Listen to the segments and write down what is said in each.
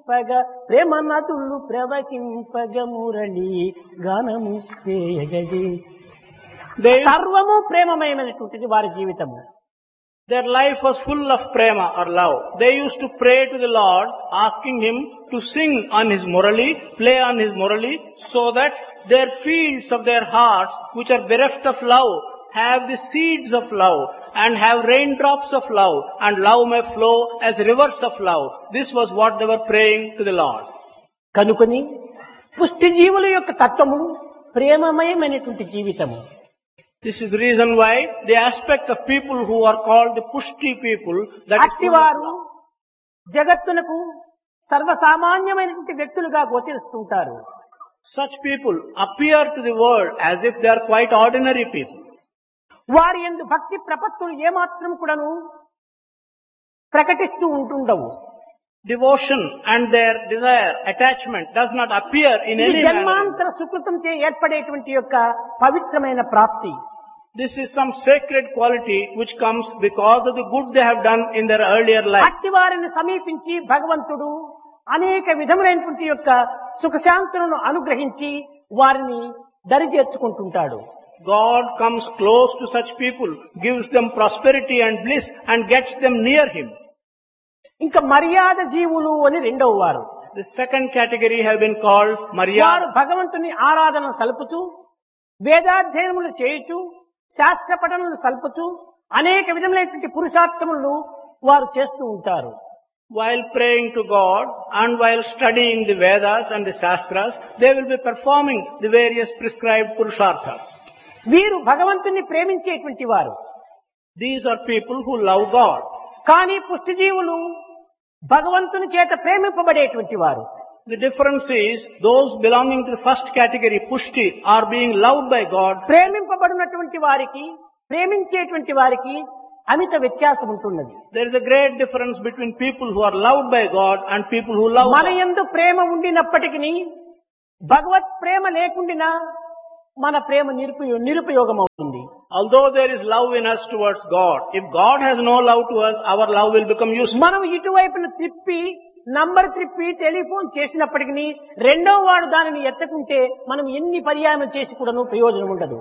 ప్రేమ నదులు ప్రవహింపగ మురళి గానము చేయగది. సర్వము ప్రేమమయమైనటువంటిది వారి జీవితము. Their life was full of prema or love. They used to pray to the Lord, asking Him to sing on His murali, play on His murali, so that their fields of their hearts, which are bereft of love, have the seeds of love and have raindrops of love, and love may flow as rivers of love. This was what they were praying to the Lord. కనుకొని పుష్టి జీవుల యొక్క తత్వము ప్రేమమయమైనటువంటి జీవితము. This is the reason why the aspect of people who are called the pushti people, that is అట్టివారు జగత్తునకు సర్వసామాన్యమైనటువంటి వ్యక్తులుగా గోచరిస్తుంటారు. such people appear to the world as if they are quite ordinary people. వారి యందు భక్తి ప్రపత్తులు ఏమాత్రం కూడాను ప్రకటిస్తూ ఉంటుండవు. Devotion and their desire, attachment does not appear in ఇది any manner. జన్మాంతర సుకృతం చే ఏర్పడేటువంటి యొక్క పవిత్రమైన ప్రాప్తి. This is some sacred quality which comes because of the good they have done in their earlier life. అట్టి వారిని సమీపించి భగవంతుడు అనేక విధములైనటువంటి యొక్క సుఖశాంతులను అనుగ్రహించి వారిని దరిచేర్చుకుంటుంటాడు. God comes close to such people, gives them prosperity and bliss, and gets them near Him. ఇంకా మర్యాద జీవులు అని రెండవ వారు. The second category have been called వారు Maryada. భగవంతుని ఆరాధన సలుపుతూ వేదాధ్యయనములు చేయుచు శాస్త్ర పఠనలు సలుపుచు అనేక విధములైనటువంటి పురుషార్థములను వారు చేస్తూ ఉంటారు. While praying to God and while studying the Vedas and the Shastras, they will be performing the various prescribed Purusharthas. వీరు భగవంతుని ప్రేమించేటువంటి వారు. These are people who love God. కానీ పుష్టిజీవులు భగవంతుని చేత ప్రేమింపబడేటువంటి వారు. The difference is those belonging to the first category, Pushti, are being loved by God. ప్రేమింపబడినటువంటి వారికి ప్రేమించేటువంటి వారికి అమిత వ్యత్యాసం ఉంటున్నది. There is a great difference between people who are loved by God and people who love మన God. యందు ప్రేమ ఉండినప్పటికీ భగవత్ ప్రేమ లేకుండినా మన ప్రేమ నిరుపయోగం అవుతుంది. Although there is love in us towards God, if God has no love to us, our love will become useless. మనం ఇటువైపున number త్రిప్పి telephone చేసినప్పటికీ రెండో వాడు దానిని ఎత్తకుంటే మనం ఎన్ని పర్యాయం చేసి కూడాను ప్రయోజనం ఉండదు.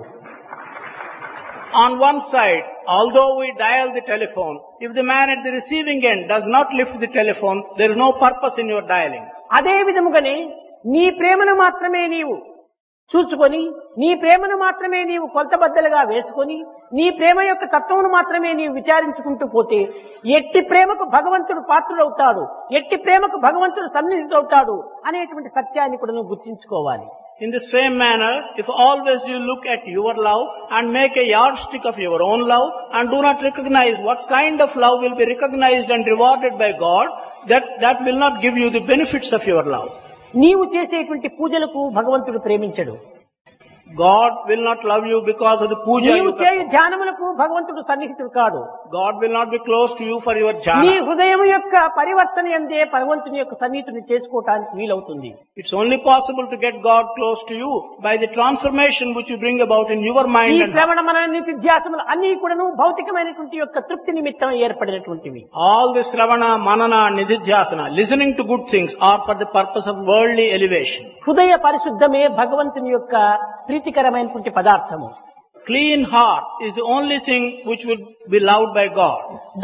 On one side, although we dial the telephone, if the man at the receiving end does not lift the telephone, there is no purpose in your dialing. అదే విధముగానే నీ ప్రేమను మాత్రమే నీవు చూచుకొని నీ ప్రేమను మాత్రమే నీవు కొలతబద్దలుగా వేసుకొని నీ ప్రేమ యొక్క తత్వమును మాత్రమే నీవు విచారించుకుంటూ పోతే ఎట్టి ప్రేమకు భగవంతుడు పాత్రుడవుతాడు, ఎట్టి ప్రేమకు భగవంతుడు సన్నిహితుడవుతాడు అనేటువంటి సత్యాన్ని కూడా నువ్వు గుర్తించుకోవాలి. In the same manner, if always you look at your love and make a yardstick of your own love and do not recognize what kind of love will be recognized and rewarded by God, that will not give you the benefits of your love. నీవు చేసేటువంటి పూజలకు భగవంతుడు ప్రేమించడు. God will not love you because of the puja నీవు you చేయు perform. ధ్యానములకు భగవంతుడు సన్నిహితుడు కాడు. God will not be close to you for your నీ jhana. హృదయం యొక్క పరివర్తన యందే భగవంతుని యొక్క సన్నిహితుని చేసుకోవటానికి వీలవుతుంది. It's only possible to get God close to you by the transformation which you bring about in your ఈ mind and heart. శ్రవణ మన నిత్యాసములు అన్ని కూడాను భౌతికమైనటువంటి యొక్క తృప్తి నిమిత్తం ఏర్పడినటువంటివి. All this Ravana, Manana, Nididhyasana, listening to good things are for the purpose of worldly elevation. హృదయ పరిశుద్ధమే భగవంతుని యొక్క ప్రీతికరమైనటువంటి పదార్థము. Clean heart is the only thing which will be loved by God.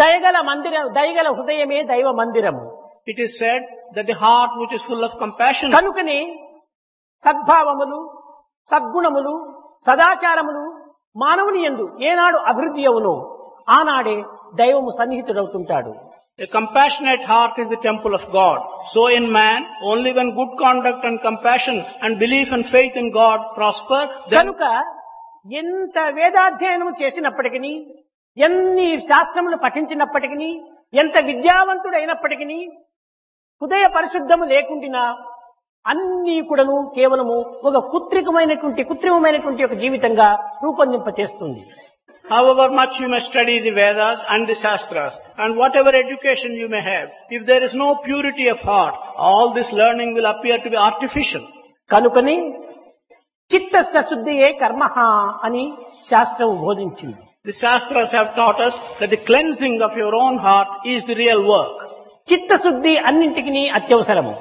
దయగల హృదయమే దైవ మందిరము. It is said that the heart which is full of compassion, కనుకనే సద్భావములు సద్గుణములు సదాచారములు మానవుని యందు ఏనాడు అభివృద్ధి అవునో ఆనాడే దైవము సన్నిహితుడవుతుంటాడు. a compassionate heart is the temple of God. So in man, only when good conduct and compassion and belief and faith in God prosper, then కనుక ఎంత వేదాధ్యయనము చేసినప్పటికీ ఎన్ని శాస్త్రములు పఠించినప్పటికీ ఎంత విద్యావంతుడు అయినప్పటికీ హృదయ పరిశుద్ధము లేకుండినా అన్ని కూడాను కేవలము ఒక కృత్రిమమైనటువంటి ఒక జీవితంగా రూపొందింప చేస్తుంది. however much you may study the Vedas and the Shastras and whatever education you may have, if there is no purity of heart, all this learning will appear to be artificial. కనుకని చిత్తస్య శుద్ధియే కర్మః అని శాస్త్రం బోధించింది. The Shastras have taught us that the cleansing of your own heart is the real work. చిత్తశుద్ధి అన్నింటికి అత్యవసరము.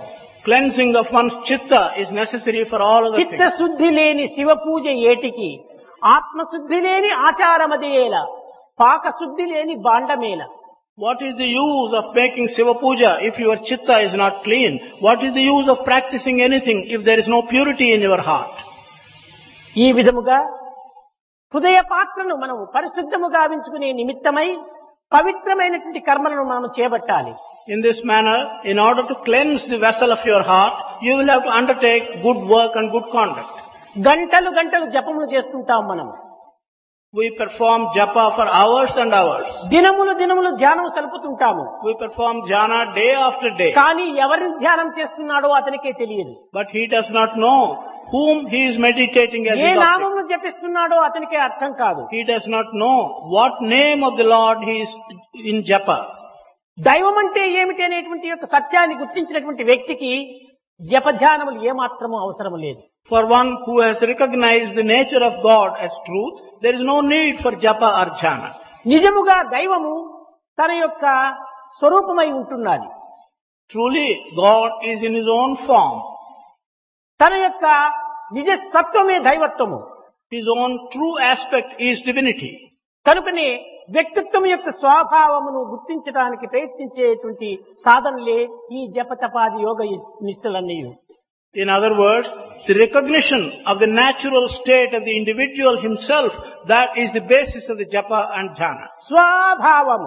Cleansing of one's chitta is necessary for all other things. చిత్తశుద్ధి లేని శివ పూజ ఏటికి, ఆత్మశుద్ధి లేని ఆచారమదేల, పాకశుద్ధి లేని బాండమేల. What is the use of making Shiva Puja if your chitta is not clean? What is the use of practicing anything if there is no purity in your heart? ఈ విధముగా హృదయ పాత్రను మనం పరిశుద్ధము గావించుకునే నిమిత్తమై పవిత్రమైనటువంటి కర్మలను మనం చేపట్టాలి. In this manner, in order to cleanse the vessel of your heart, you will have to undertake good work and good conduct. గంటలు గంటలు జపములు చేస్తుంటాం మనం. We perform japa for hours and hours. దినములు దినములు ధ్యానం సలుపుతుంటాము. We perform jhana day after day. కానీ ఎవరిని ధ్యానం చేస్తున్నాడో అతనికే తెలియదు. But he does not know whom he is meditating as A his object. నామమును జపిస్తున్నాడో అతనికే అర్థం కాదు. He does not know what name of the Lord he is in japa. దైవం అంటే ఏమిటి అనేటువంటి యొక్క సత్యాన్ని గుర్తించినటువంటి వ్యక్తికి జపధ్యానములు ఏమాత్రము అవసరం లేదు. For one who has recognized the nature of God as truth, there is no need for japa or jhana. నిజముగా దైవము తన యొక్క స్వరూపమై ఉంటున్నది. Truly, God is in His own form. తన యొక్క నిజ తత్వమే దైవత్వము. His own true aspect is divinity. కనుకనే వ్యక్తిత్వం యొక్క స్వభావమును గుర్తించడానికి ప్రయత్నించేటువంటి సాధనలే ఈ జపతపాది యోగ నిష్ఠలన్నీ. In other words, the recognition of the natural state of the individual himself, that is the basis of the japa and jhana. స్వభావము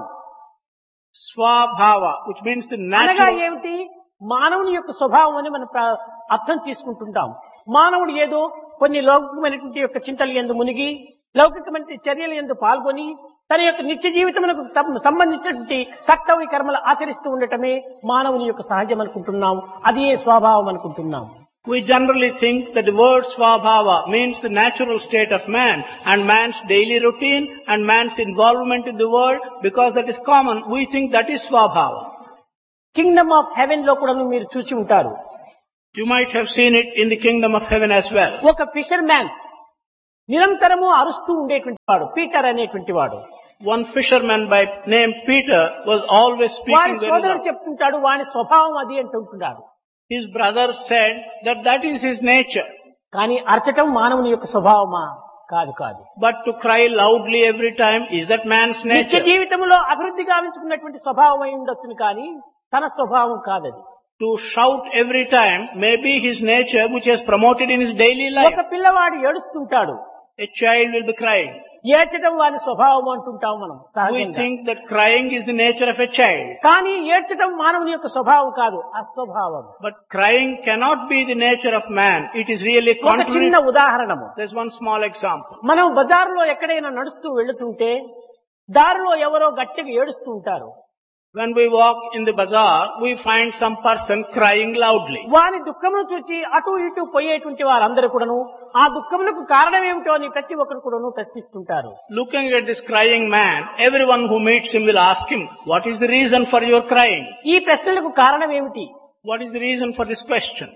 Swabhava, which means the అనగా natural. ఏమిటి? మానవుని యొక్క స్వభావం అని మనం అర్థం తీసుకుంటుంటాం. మానవుడు ఏదో కొన్ని లౌకికమైనటువంటి యొక్క చింతలు యందు మునిగి, లౌకికమైన చర్యల యందు పాల్గొని, తన యొక్క నిత్య జీవితమునకు సంబంధించినటువంటి కర్తవ్య కర్మలు ఆచరిస్తూ ఉండటమే మానవుని యొక్క సహజం అనుకుంటున్నాం. అదే స్వభావం అనుకుంటున్నాం. We generally think that the word swabhava means the natural state of man and man's daily routine and man's involvement in the world. Because that is common, we think that is swabhava. Kingdom of haven లో కూడా మీరు చూసి ఉంటారు. You might have seen it in the kingdom of heaven as well. ఒక fissure man నిరంతరము అరుస్తూ ఉండేటువంటి వాడు పీటర్ అనేటువంటి వాడు. One fisherman by name Peter was always వారి speaking very సోదరుడు loud. చెప్తుంటాడు, వాని స్వభావం అది అంటుంటున్నాడు. His brother said that that is his nature. కానీ అరచటం మానవుని యొక్క స్వభావమా? కాదు కాదు. But to cry loudly every time, is that man's నిత్య nature? జీవితంలో అభివృద్ధి గావించుకున్నటువంటి స్వభావం అయి ఉండొచ్చును కానీ తన స్వభావం కాదది. To shout every time may be his nature which has promoted in his daily life. ఒక పిల్లవాడు ఏడుస్తుంటాడు, A child will be crying. ఏడ్చడం వాని స్వభావం అంటుంటాం మనం We సహజంగా. think that crying is the nature of a child. కానీ ఏడ్చడం మానవుని యొక్క స్వభావం కాదు, అస్వభావం. But crying cannot be the nature of man. It is really ఒక contrary. చిన్న ఉదాహరణము. There's one small example. మనం బజారులో ఎక్కడైనా నడుస్తూ వెళుతుంటే దారిలో ఎవరో గట్టిగా ఏడుస్తూ ఉంటారు. When we walk in the bazaar, we find some person crying loudly. వాని దుఃఖమును చూచి అటు ఇటు పోయేటువంటి వారందరూ కూడాను ఆ దుఃఖమునకు కారణం ఏమిటో అని ప్రతి ఒక్కరు కూడాను ప్రశ్నిస్తుంటారు. Looking at this crying man, everyone who meets him will ask him, what is the reason for your crying? ఈ ప్రశ్నలకు కారణం ఏమిటి? What is the reason for this question?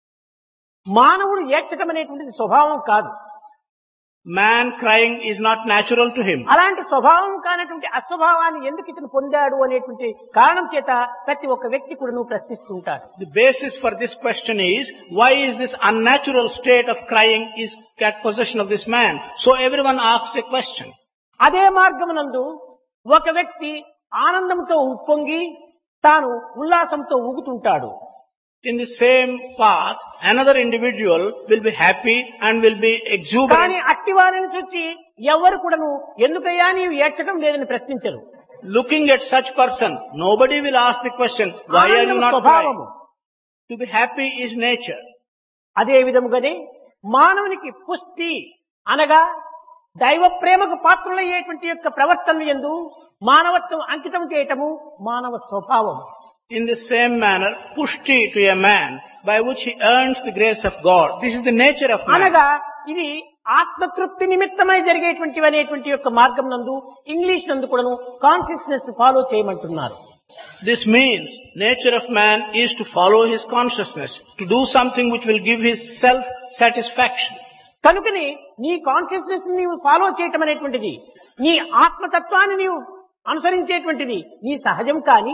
మానవుడు ఏడ్చడం అనేటువంటిది స్వభావం కాదు. Man crying is not natural to him. అలాంటి స్వభావం కానటువంటి అస్వభావాన్ని ఎందుకు ఇతను పొందాడు అనేటువంటి కారణం చేత ప్రతి ఒక్క వ్యక్తి కూడాను ప్రశ్నిస్తుంటారు. The basis for this question is, why is this unnatural state of crying is at possession of this man? So everyone asks a question. అదే మార్గమునందు ఒక వ్యక్తి ఆనందంతో ఉప్పొంగి తాను ఉల్లాసంతో ఊగుతుంటాడు. In the same path, another individual will be happy and will be కానీ exuberant. అట్టి వారిని చూచి ఎవరు కూడాను ఎందుకయ్యా నీవు ఏడ్చడం లేదని ప్రశ్నించరు. Looking at such person, nobody will ask the question, why are you ఆనందం not స్వభావము. crying? To be happy is nature. అదే విధముగానే మానవునికి పుష్టి అనగా దైవ ప్రేమకు పాత్రులయ్యేటువంటి యొక్క ప్రవర్తన యందు మానవత్వం అంకితం చేయటము మానవ స్వభావం. In the same manner, pushti to a man by which he earns the grace of God. This is the nature of man. అనగా ఇది ఆత్మతృప్తి నిమిత్తమై జరిగేటువంటి అనేటువంటి యొక్క మార్గం నందు ఇంగ్లీష్ నందు కూడాను కాన్షియస్నెస్ ఫాలో చేయమంటున్నారు. This means nature of man is to follow his consciousness, to do something which will give his self-satisfaction. కనుకని నీ కాన్షియస్నెస్ నీవు ఫాలో చేయటం అనేటువంటిది, నీ ఆత్మతత్వాన్ని నీవు అనుసరించేటువంటిది నీ సహజం. కానీ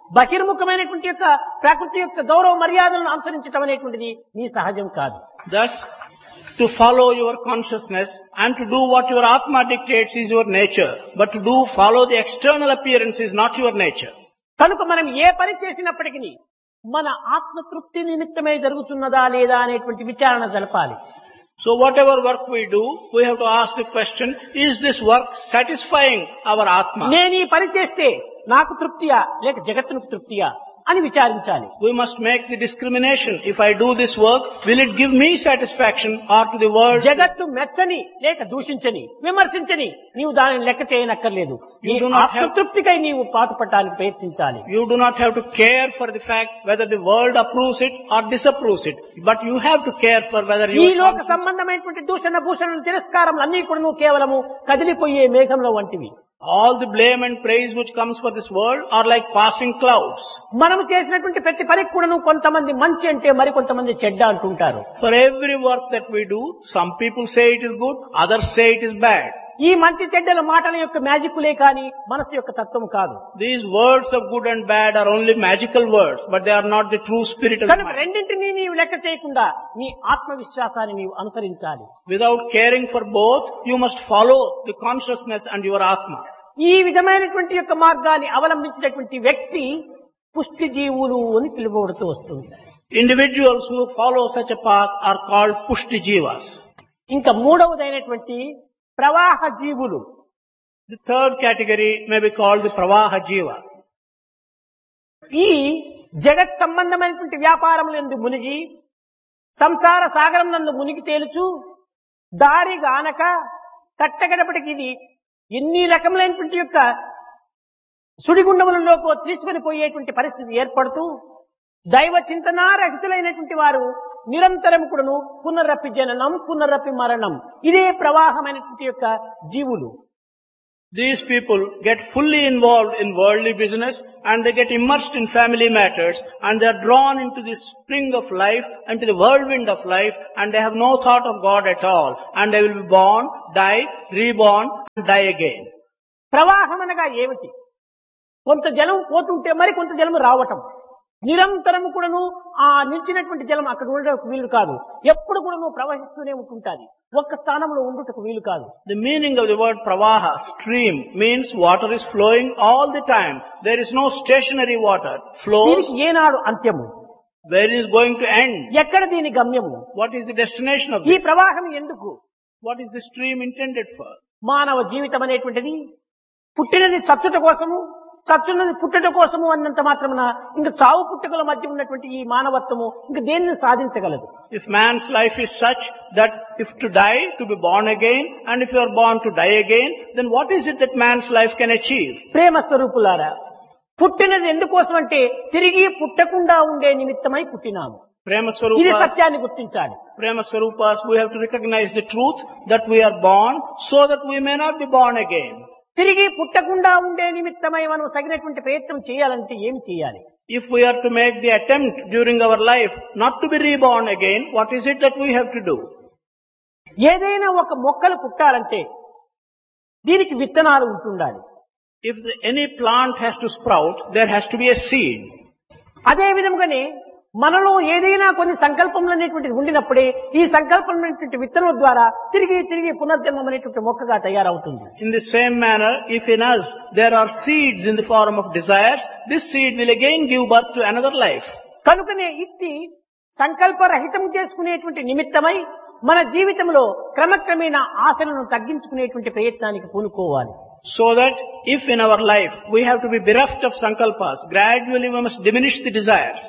బహిర్ముఖమైనటువంటి యొక్క ప్రకృతి యొక్క గౌరవ మర్యాదలను అనుసరించడం అనేటువంటిది నీ సహజం కాదు. Thus, to follow your consciousness and to do what your Atma dictates is your nature. But to follow the external appearance is not your nature. కనుక మనం ఏ పని చేసినప్పటికీ మన ఆత్మతృప్తి నిమిత్తమే జరుగుతున్నదా లేదా అనేటువంటి విచారణ జరపాలి. So whatever work we do, we have to ask the question, is this work satisfying our Atma? నేను ఈ పని చేస్తే నాకు తృప్తియా లేక జగత్తునికి తృప్తియా అని విచారించాలి. We must make the discrimination. If I do this work, will it give me satisfaction or to the world? జగత్తు మెచ్చని లేక దూషించని విమర్శించని నీవు దానిని లెక్క చేయనక్కర్లేదు. నీ You do not have- ఆత్మతృప్తికై నీవు పాటుపడటానికి ప్రయత్నించాలి. You do not have to care for the fact whether the world approves it or disapproves it. But you have to care for whether ఈ your లోక conscience... సంబంధమైనటువంటి దూషణ భూషణ తిరస్కారం అన్ని కూడా నువ్వు కేవలము కదిలిపోయే మేఘంలో వంటివి. All the blame and praise which comes for this world are like passing clouds. మనము చేసినటువంటి ప్రతి పనికి కూడా కొంతమంది మంచి అంటే మరి కొంతమంది చెడ్డ అంటుంటారు. For every work that we do, some people say it is good, others say it is bad. ఈ మంచి చెడ్డల మాటల యొక్క మ్యాజిక్లే కాని మనసు యొక్క తత్వం కాదు. These words of good and bad are only magical words, but they are not the true spirit of the కనుక mind. రెండింటినీ నీవు లెక్క చేయకుండా నీ ఆత్మవిశ్వాసాన్ని నీవు అనుసరించాలి. Without caring for both, you must follow the consciousness and your Atma. ఈ విధమైనటువంటి యొక్క మార్గాన్ని అవలంబించినటువంటి వ్యక్తి పుష్టి జీవులు అని పిలువబడుతూ వస్తుంది. Individuals who follow such a path are called Pushti Jivas. ఇంకా మూడవదైనటువంటి ప్రవాహ జీవులు. The third category may be called the Pravaha Jiva. ఈ జగత్ సంబంధమైనటువంటి వ్యాపారములందు మునిగి సంసార సాగరం నందు మునిగి తేలుచు దారి గానక కట్టగడపటికి ఇది ఎన్ని రకములైనటువంటి యొక్క సుడిగుండములలోకి తీసుకొని పోయేటువంటి పరిస్థితి ఏర్పడుతూ దైవ చింతనారహితులైనటువంటి వారు నిరంతరం కూడాను పునరపి జననం పునరపి మరణం ఇదే ప్రవాహమైనటువంటి యొక్క జీవులు. These people get fully involved in worldly business and they get immersed in family matters and they are drawn into the spring of life, into the whirlwind of life, and they have no thought of God at all, and they will be born, die, reborn and die again. ప్రవాహం అనగా ఏమిటి? కొంత జలం పోతుంటే మరి కొంత జలం రావటం. నిరంతరం కూడాను ఆ నిలిచినటువంటి జలం అక్కడ ఉండటకు వీలు కాదు. ఎప్పుడు కూడాను ప్రవహిస్తూనే ఉంటుంటాది. ఒక్క స్థానంలో ఉండుటకు వీలు కాదు. The meaning of the word pravaha, stream, means water is flowing all the time. There is no stationary water. Flows. దీనికి ఏనాడు అంత్యము? Where is going to end? ఎక్కడ దీని గమ్యము? What is the destination of ఈ this? ప్రవాహం ఎందుకు? What is the stream intended for? మానవ జీవితం అనేటువంటిది పుట్టినది చచ్చుట కోసము చచ్చున్నది పుట్టుట కోసము అన్నంత మాత్రమున ఇంకా చావు పుట్టుకల మధ్య ఉన్నటువంటి ఈ మానవత్వము ఇంకా దేనిని సాధించగలదు? If man's life is such that if to die, to be born again, and if you are born to die again, then what is it that man's life can achieve? ప్రేమ స్వరూపులారా, పుట్టినది ఎందుకోసం అంటే తిరిగి పుట్టకుండా ఉండే నిమిత్తమై పుట్టినాము. Prema ఇది Swarupas, సత్యాన్ని గుర్తించాలి. Prema Swarupas, we have to recognize the truth that we are born so that we may not be born again. తిరిగి పుట్టకుండా ఉండే నిమిత్తమై మనం తగినటువంటి ప్రయత్నం చేయాలంటే ఏం చేయాలి? If we are to make the attempt during our life not to be reborn again, what is it that we have to do? ఏదైనా ఒక మొక్కలు పుట్టాలంటే దీనికి విత్తనాలు ఉంటుండాలి. If any plant has to sprout, there has to be a seed. అదే విధంగానే మనలో ఏదైనా కొన్ని సంకల్పములు అనేటువంటిది ఉండినప్పుడే ఈ సంకల్పం అనేటువంటి విత్తనం ద్వారా తిరిగి తిరిగి పునర్జన్మం అనేటువంటి మొక్కగా తయారవుతుంది. In the same manner, if in us there are seeds in the form of desires, this seed will again give birth to another life. కనుకనే ఇట్టి సంకల్పరహితం చేసుకునేటువంటి నిమిత్తమై మన జీవితంలో క్రమక్రమేణా ఆశలను తగ్గించుకునేటువంటి ప్రయత్నానికి పూనుకోవాలి. So that if in our life we have to be bereft of sankalpas, gradually we must diminish the desires.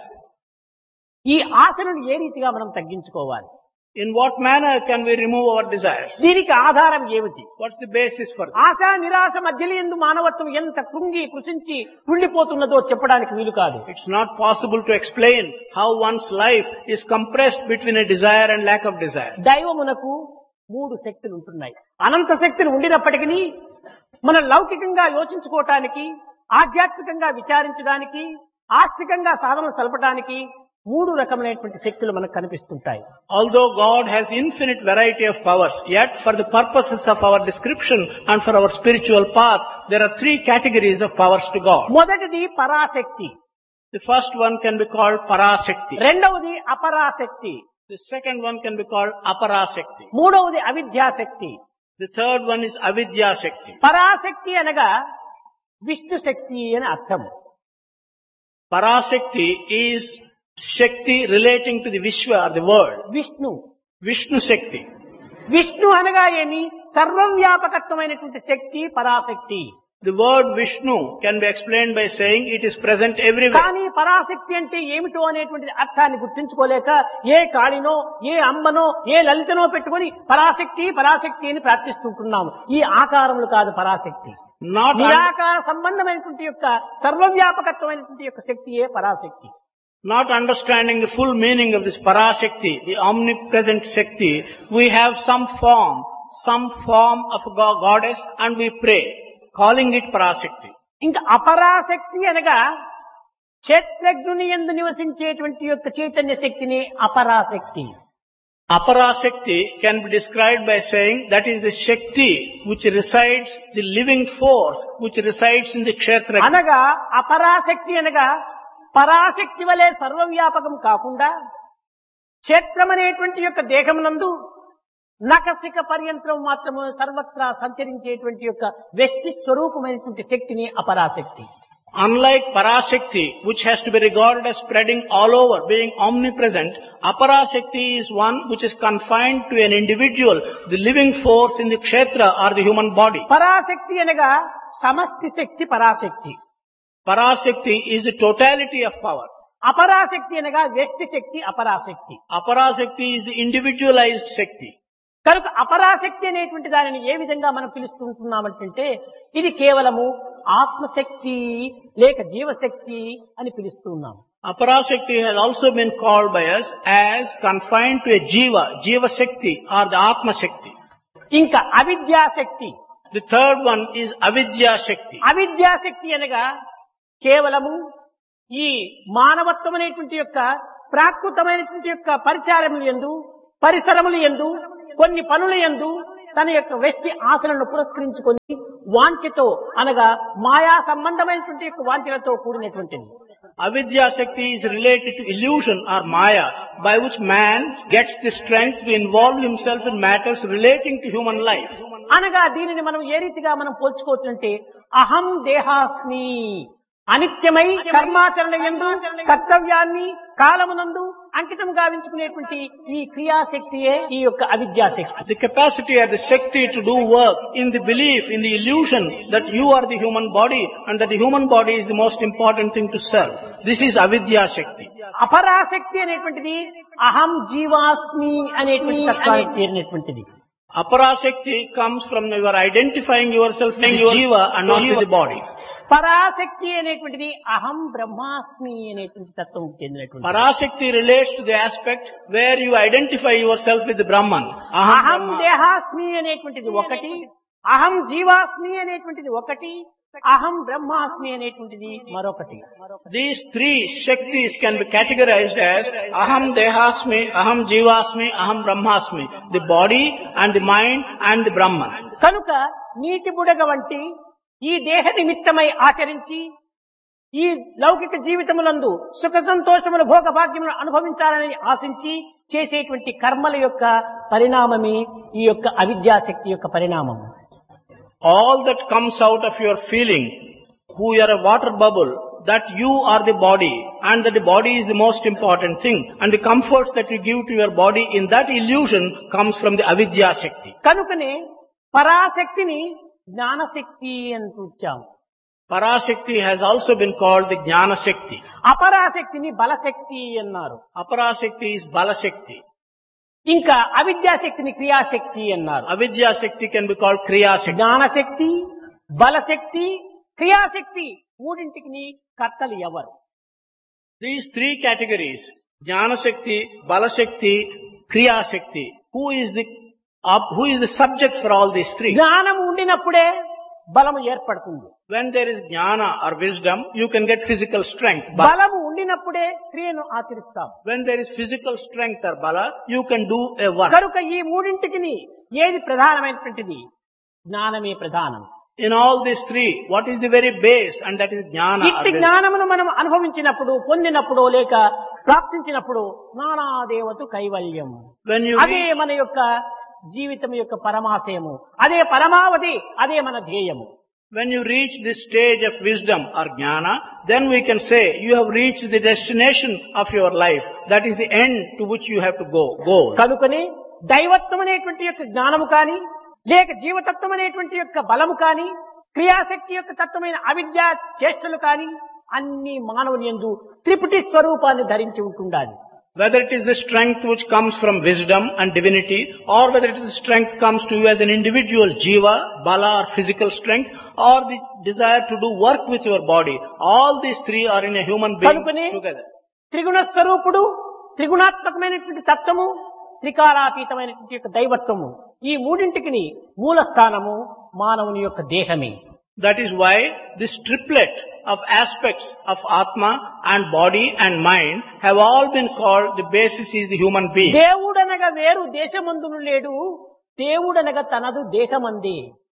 ఈ ఆశలను ఏ రీతిగా మనం తగ్గించుకోవాలి? In what manner can we remove our desires? దీనికి ఆధారం ఏమిటి? What's the basis for this? ఆశ నిరాశ మధ్యలందు మానవత్వం ఎంత కృంగి కృషించి కృండిపోతున్నదో చెప్పడానికి వీలు కాదు. It's not possible to explain how one's life is compressed between a desire and lack of desire. దైవమునకు 3 శక్తులు ఉంటున్నాయి. అనంత శక్తులు ఉండినప్పటికీ మన లౌకికంగా యోచించుకోవటానికి, ఆధ్యాత్మికంగా విచారించడానికి, ఆస్తికంగా సాధన సలపడానికి 3 రకమైనటువంటి శక్తులు మనకు కనిపిస్తుంటాయి. Although God has infinite variety of powers, yet for the purposes of our description and for our spiritual path, there are 3 categories of powers to God. మొదటిది Parashakti. The first one can be called Parashakti. రెండవది అపరాశక్తి, The second one can be called Aparashakti. మూడవది అవిద్యాశక్తి. The third one is Avidya Shakti. Parashakti అనగా విష్ణు శక్తి అని అర్థం. Parashakti is Shakti relating to the Vishwa or the world. Vishnu Vishnu Shakti. Vishnu అనగా ఏమి? సర్వవ్యాపకత్వమైనటువంటి శక్తి Parashakti. The word Vishnu can be explained by saying it is present everywhere. కానీ పరాశక్తి అంటే ఏమిటో అనేటువంటి అర్థాన్ని గుర్తించుకోలేక ఏ కాళినో, ఏ అమ్మనో, ఏ లలితనో పెట్టుకొని పరాశక్తి పరాశక్తి అని ప్రార్థిస్తుంటున్నాము. ఈ ఆకారములు కాదు పరాశక్తి. నిరాకార సంబంధమైనటువంటి యొక్క సర్వవ్యాపకత్వమైనటువంటి యొక్క శక్తియే Parashakti. Not understanding the full meaning of this Parashakti, the omnipresent Shakti, we have some form of a goddess and we pray, calling it Parashakti. ఇంకా అపరాశక్తి అనగా క్షేత్రజ్ఞుని యందు నివసించేటువంటి యొక్క చైతన్య శక్తిని అపరాశక్తి. Aparashakti can be described by saying that is the Shakti which resides, the living force which resides in the Kshetra. అనగా అపరాశక్తి అనగా పరాశక్తి వలె సర్వవ్యాపకం కాకుండా క్షేత్రం అనేటువంటి యొక్క దేహమునందు నకసిక పర్యంత్రం మాత్రము సర్వత్రా సంచరించేటువంటి యొక్క వ్యష్టి స్వరూపమైనటువంటి శక్తిని అపరాశక్తి. Unlike Parashakti, which has to be regarded as spreading all over, being omnipresent, Aparashakti is one which is confined to an individual, the living force in the Kshetra or the human body. Parashakti అనగా సమష్టి శక్తి Parashakti. Parashakti is the totality of power. అపరాశక్తి అనగా వ్యష్టి శక్తి అపరాశక్తి. Aparashakti is the individualized Shakti. కనుక అపరాశక్తి అనేటువంటి దానిని ఏ విధంగా మనం పిలుస్తుంటున్నామంటే ఇది కేవలము ఆత్మశక్తి లేక జీవశక్తి అని పిలుస్తున్నాం. Aparashakti has also been called by us as confined to a Jiva Shakti or the Atma Shakti. ఇంకా అవిద్యాశక్తి. The third one is Avidya Shakti. అవిద్యాశక్తి అనగా కేవలము ఈ మానవత్వం అనేటువంటి యొక్క ప్రాకృతమైనటువంటి యొక్క పరిచారములు యందు, పరిసరములు యందు, కొన్ని పనుల యందు తన యొక్క వ్యక్తి ఆశలను పురస్కరించుకొని వాంఛతో అనగా మాయా సంబంధమైనటువంటి యొక్క వాంఛలతో కూడినటువంటిది. Avidya Shakti is related to illusion or Maya, by which man gets the strength to involve himself in matters relating to human life. అనగా దీనిని మనం ఏ రీతిగా మనం పోల్చుకోవచ్చునంటే అహం దేహాస్మి అనిత్యమై కర్మాచరణ యందు కర్తవ్యాన్ని కాలమునందు అంకితం గావించుకునేటువంటి ఈ క్రియాశక్తియే ఈ యొక్క అవిద్యాశక్తి. The capacity or the Shakti to do work in the belief, in the illusion that you are the human body and that the human body is the most important thing to serve. This is Avidya Shakti. అపరాశక్తి అనేటువంటిది అహం జీవాస్మి అనేటువంటి తత్వానికి చేరినటువంటిది. Aparashakti comes from your identifying yourself with the Jiva and not with the body. Parashakti అనేటువంటిది అహం బ్రహ్మాస్మి అనేటువంటి తత్వం చెందినటువంటి. Parashakti relates to the aspect where you identify yourself with the Brahman. అహం దేహాస్మి అనేటువంటిది ఒకటి, అహం జీవాస్మి అనేటువంటిది ఒకటి, అహం బ్రహ్మాస్మి అనేటువంటిది మరొకటి. These three Shaktis can be categorized as Aham Dehasmi, Aham Jivasmi, Aham Brahmasmi. The body and the mind and the Brahman. కనుక నీటి బుడగ వంటి ఈ దేహ నిమిత్తమై ఆచరించి ఈ లౌకిక జీవితములందు సుఖ సంతోషముల భోగ భాగ్యములను అనుభవించాలని ఆశించి చేసేటువంటి కర్మల యొక్క పరిణామమే ఈ యొక్క అవిద్యాశక్తి యొక్క పరిణామం. All that comes out of your feeling, who you are a water bubble, that you are the body and that the body is the most important thing, and the comforts that you give to your body in that illusion comes from the avidya shakti. కనుకనే పరాశక్తిని జ్ఞానశక్తి అని పిలిచాము. Parashakti has also been called the Jnana Shakti. అపరాశక్తిని బలశక్తి అన్నారు. Aparashakti is Bala Shakti. ఇంకా అవిద్యాశక్తిని క్రియాశక్తి అన్నారు. Avidya Shakti can be called Kriya Shakti. జ్ఞానశక్తి, బలశక్తి, క్రియాశక్తి మూడింటికి కర్తలు ఎవరు? These three categories, Jnana Shakti, Bala Shakti, Kriya Shakti, who is the subject for all these three? జ్ఞానము ఉండినప్పుడే బలము ఏర్పడుతుంది. When there is jnana or wisdom, you can get physical strength. బలము ఉండినప్పుడే క్రియను ఆచరిస్తాం. When there is physical strength or bala, you can do a work. కనుక ఈ మూడింటికి ఏది ప్రధానమైనటువంటిది? జ్ఞానమే ప్రధానం. In all these three, what is the very base? And that is jnana. ఇట్టి జ్ఞానమును మనం అనుభవించినప్పుడు, పొందినప్పుడు, లేక ప్రాప్తించినప్పుడు జ్ఞానాదేవతు కైవల్యం. When you అదే మన యొక్క జీవితం యొక్క పరమాశయము, అదే పరమావధి, అదే మన ధ్యేయము. When you reach this stage of wisdom or jnana, then we can say you have reached the destination of your life. That is the end to which you have to go. కనుకనే దైవత్వం అనేటువంటి యొక్క జ్ఞానము కాని, లేక జీవతత్వం అనేటువంటి యొక్క బలము కాని, క్రియాశక్తి యొక్క తత్వమైన అవిద్య చేష్టలు కాని అన్ని మానవుని యందు త్రిపుటి స్వరూపాన్ని ధరించి ఉంటుండాలి. Whether it is the strength which comes from wisdom and divinity, or whether it is the strength comes to you as an individual jiva, bala or physical strength, or the desire to do work with your body, all these three are in a human being కనుకనే together. త్రిగుణ స్వరూపుడు, త్రిగుణాత్మకమైనటువంటి తత్వము, త్రికాలాతీతమైనటువంటి యొక్క దైవత్వము, ఈ మూడింటికి మూల స్థానము మానవుని యొక్క దేహమే. That is why this triplet of aspects of Atma and body and mind have all been called, the basis is the human being. దేవుడనగా వేరు దేశమందును లేడు, దేవుడనగా తనదు దేహమందే.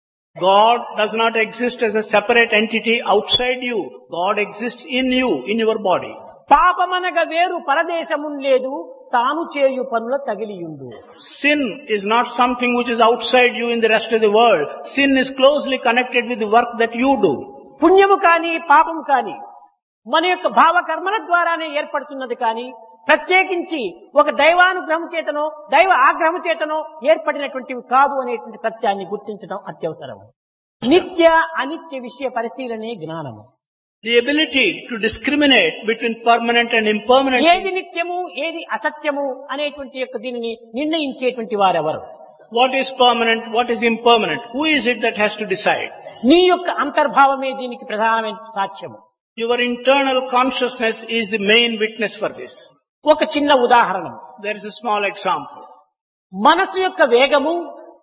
God does not exist as a separate entity outside you. God exists in you, in your body. పాపమనగా వేరు పరదేశమున్ లేదు, తాను చేయు పనుల తగిలియుండు. Sin is not something which is outside you in the rest of the world. Sin is closely connected with the work that you do. పుణ్యము కాని పాపము కాని మన యొక్క భావకర్మల ద్వారానే ఏర్పడుతున్నది కాని ప్రత్యేకించి ఒక దైవానుగ్రహం చేతనో దైవ ఆగ్రహం చేతనో ఏర్పడినటువంటివి కాదు అనేటువంటి సత్యాన్ని గుర్తించడం అత్యవసరం. నిత్య అనిత్య విషయ పరిశీలనే జ్ఞానము. The ability to discriminate between permanent and impermanent. ఏది నిత్యము ఏది అసత్యము అనేటువంటి యొక్క దీనిని నిర్ణయించేటువంటి వారెవరు? What is permanent, what is impermanent? Who is it that has to decide? నీ యొక్క అంతర్భావమే దీనికి ప్రధానమైన సాక్ష్యము. Your internal consciousness is the main witness for this. ఒక చిన్న ఉదాహరణ. There is a small example. మనసు యొక్క వేగము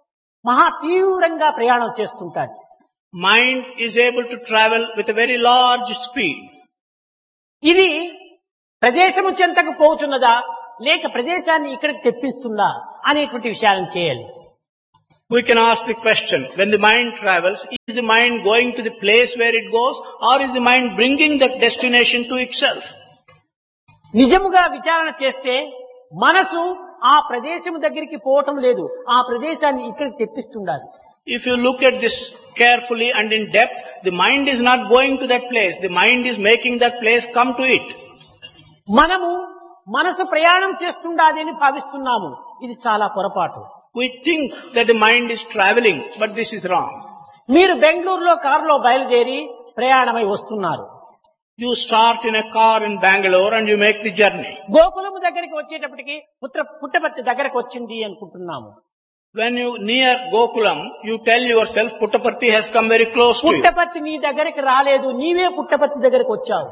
మహా తీవ్రంగా ప్రయాణం చేస్తుంటాడు. Mind is able to travel with a very large speed. ఇది ప్రదేశము చెంతకు పోతున్నదా లేక ప్రదేశాన్ని ఇక్కడికి తెప్పిస్తుందా అనేటువంటి విషయాలను చేయాలి. We can ask the question, when the mind travels, is the mind going to the place where it goes, or is the mind bringing that destination to itself? నిజముగా విచారణ చేస్తే మనసు ఆ ప్రదేశము దగ్గరికి పోవటం లేదు, ఆ ప్రదేశాన్ని ఇక్కడికి తెప్పిస్తుండాలి. If you look at this carefully and in depth, the mind is not going to that place. The mind is making that place come to it. మనము మనసు ప్రయాణం చేస్తుండాలి అని భావిస్తున్నాము. ఇది చాలా పొరపాటు. We think that the mind is traveling, but this is wrong. మీరు బెంగళూరులో కారులో బయలుదేరి ప్రయాణమై వస్తున్నారు. You start in a car in Bangalore and you make the journey. గోకులము దగ్గరికి వచ్చేటప్పటికి పుట్టపర్తి దగ్గరకు వచ్చింది అనుకుంటున్నాము. When you near Gokulam, you tell yourself Puttaparthi has come very close to you. Puttaparthi నీ దగ్గరికి రాలేదు, నీవే పుట్టపర్తి దగ్గరికి వచ్చావు.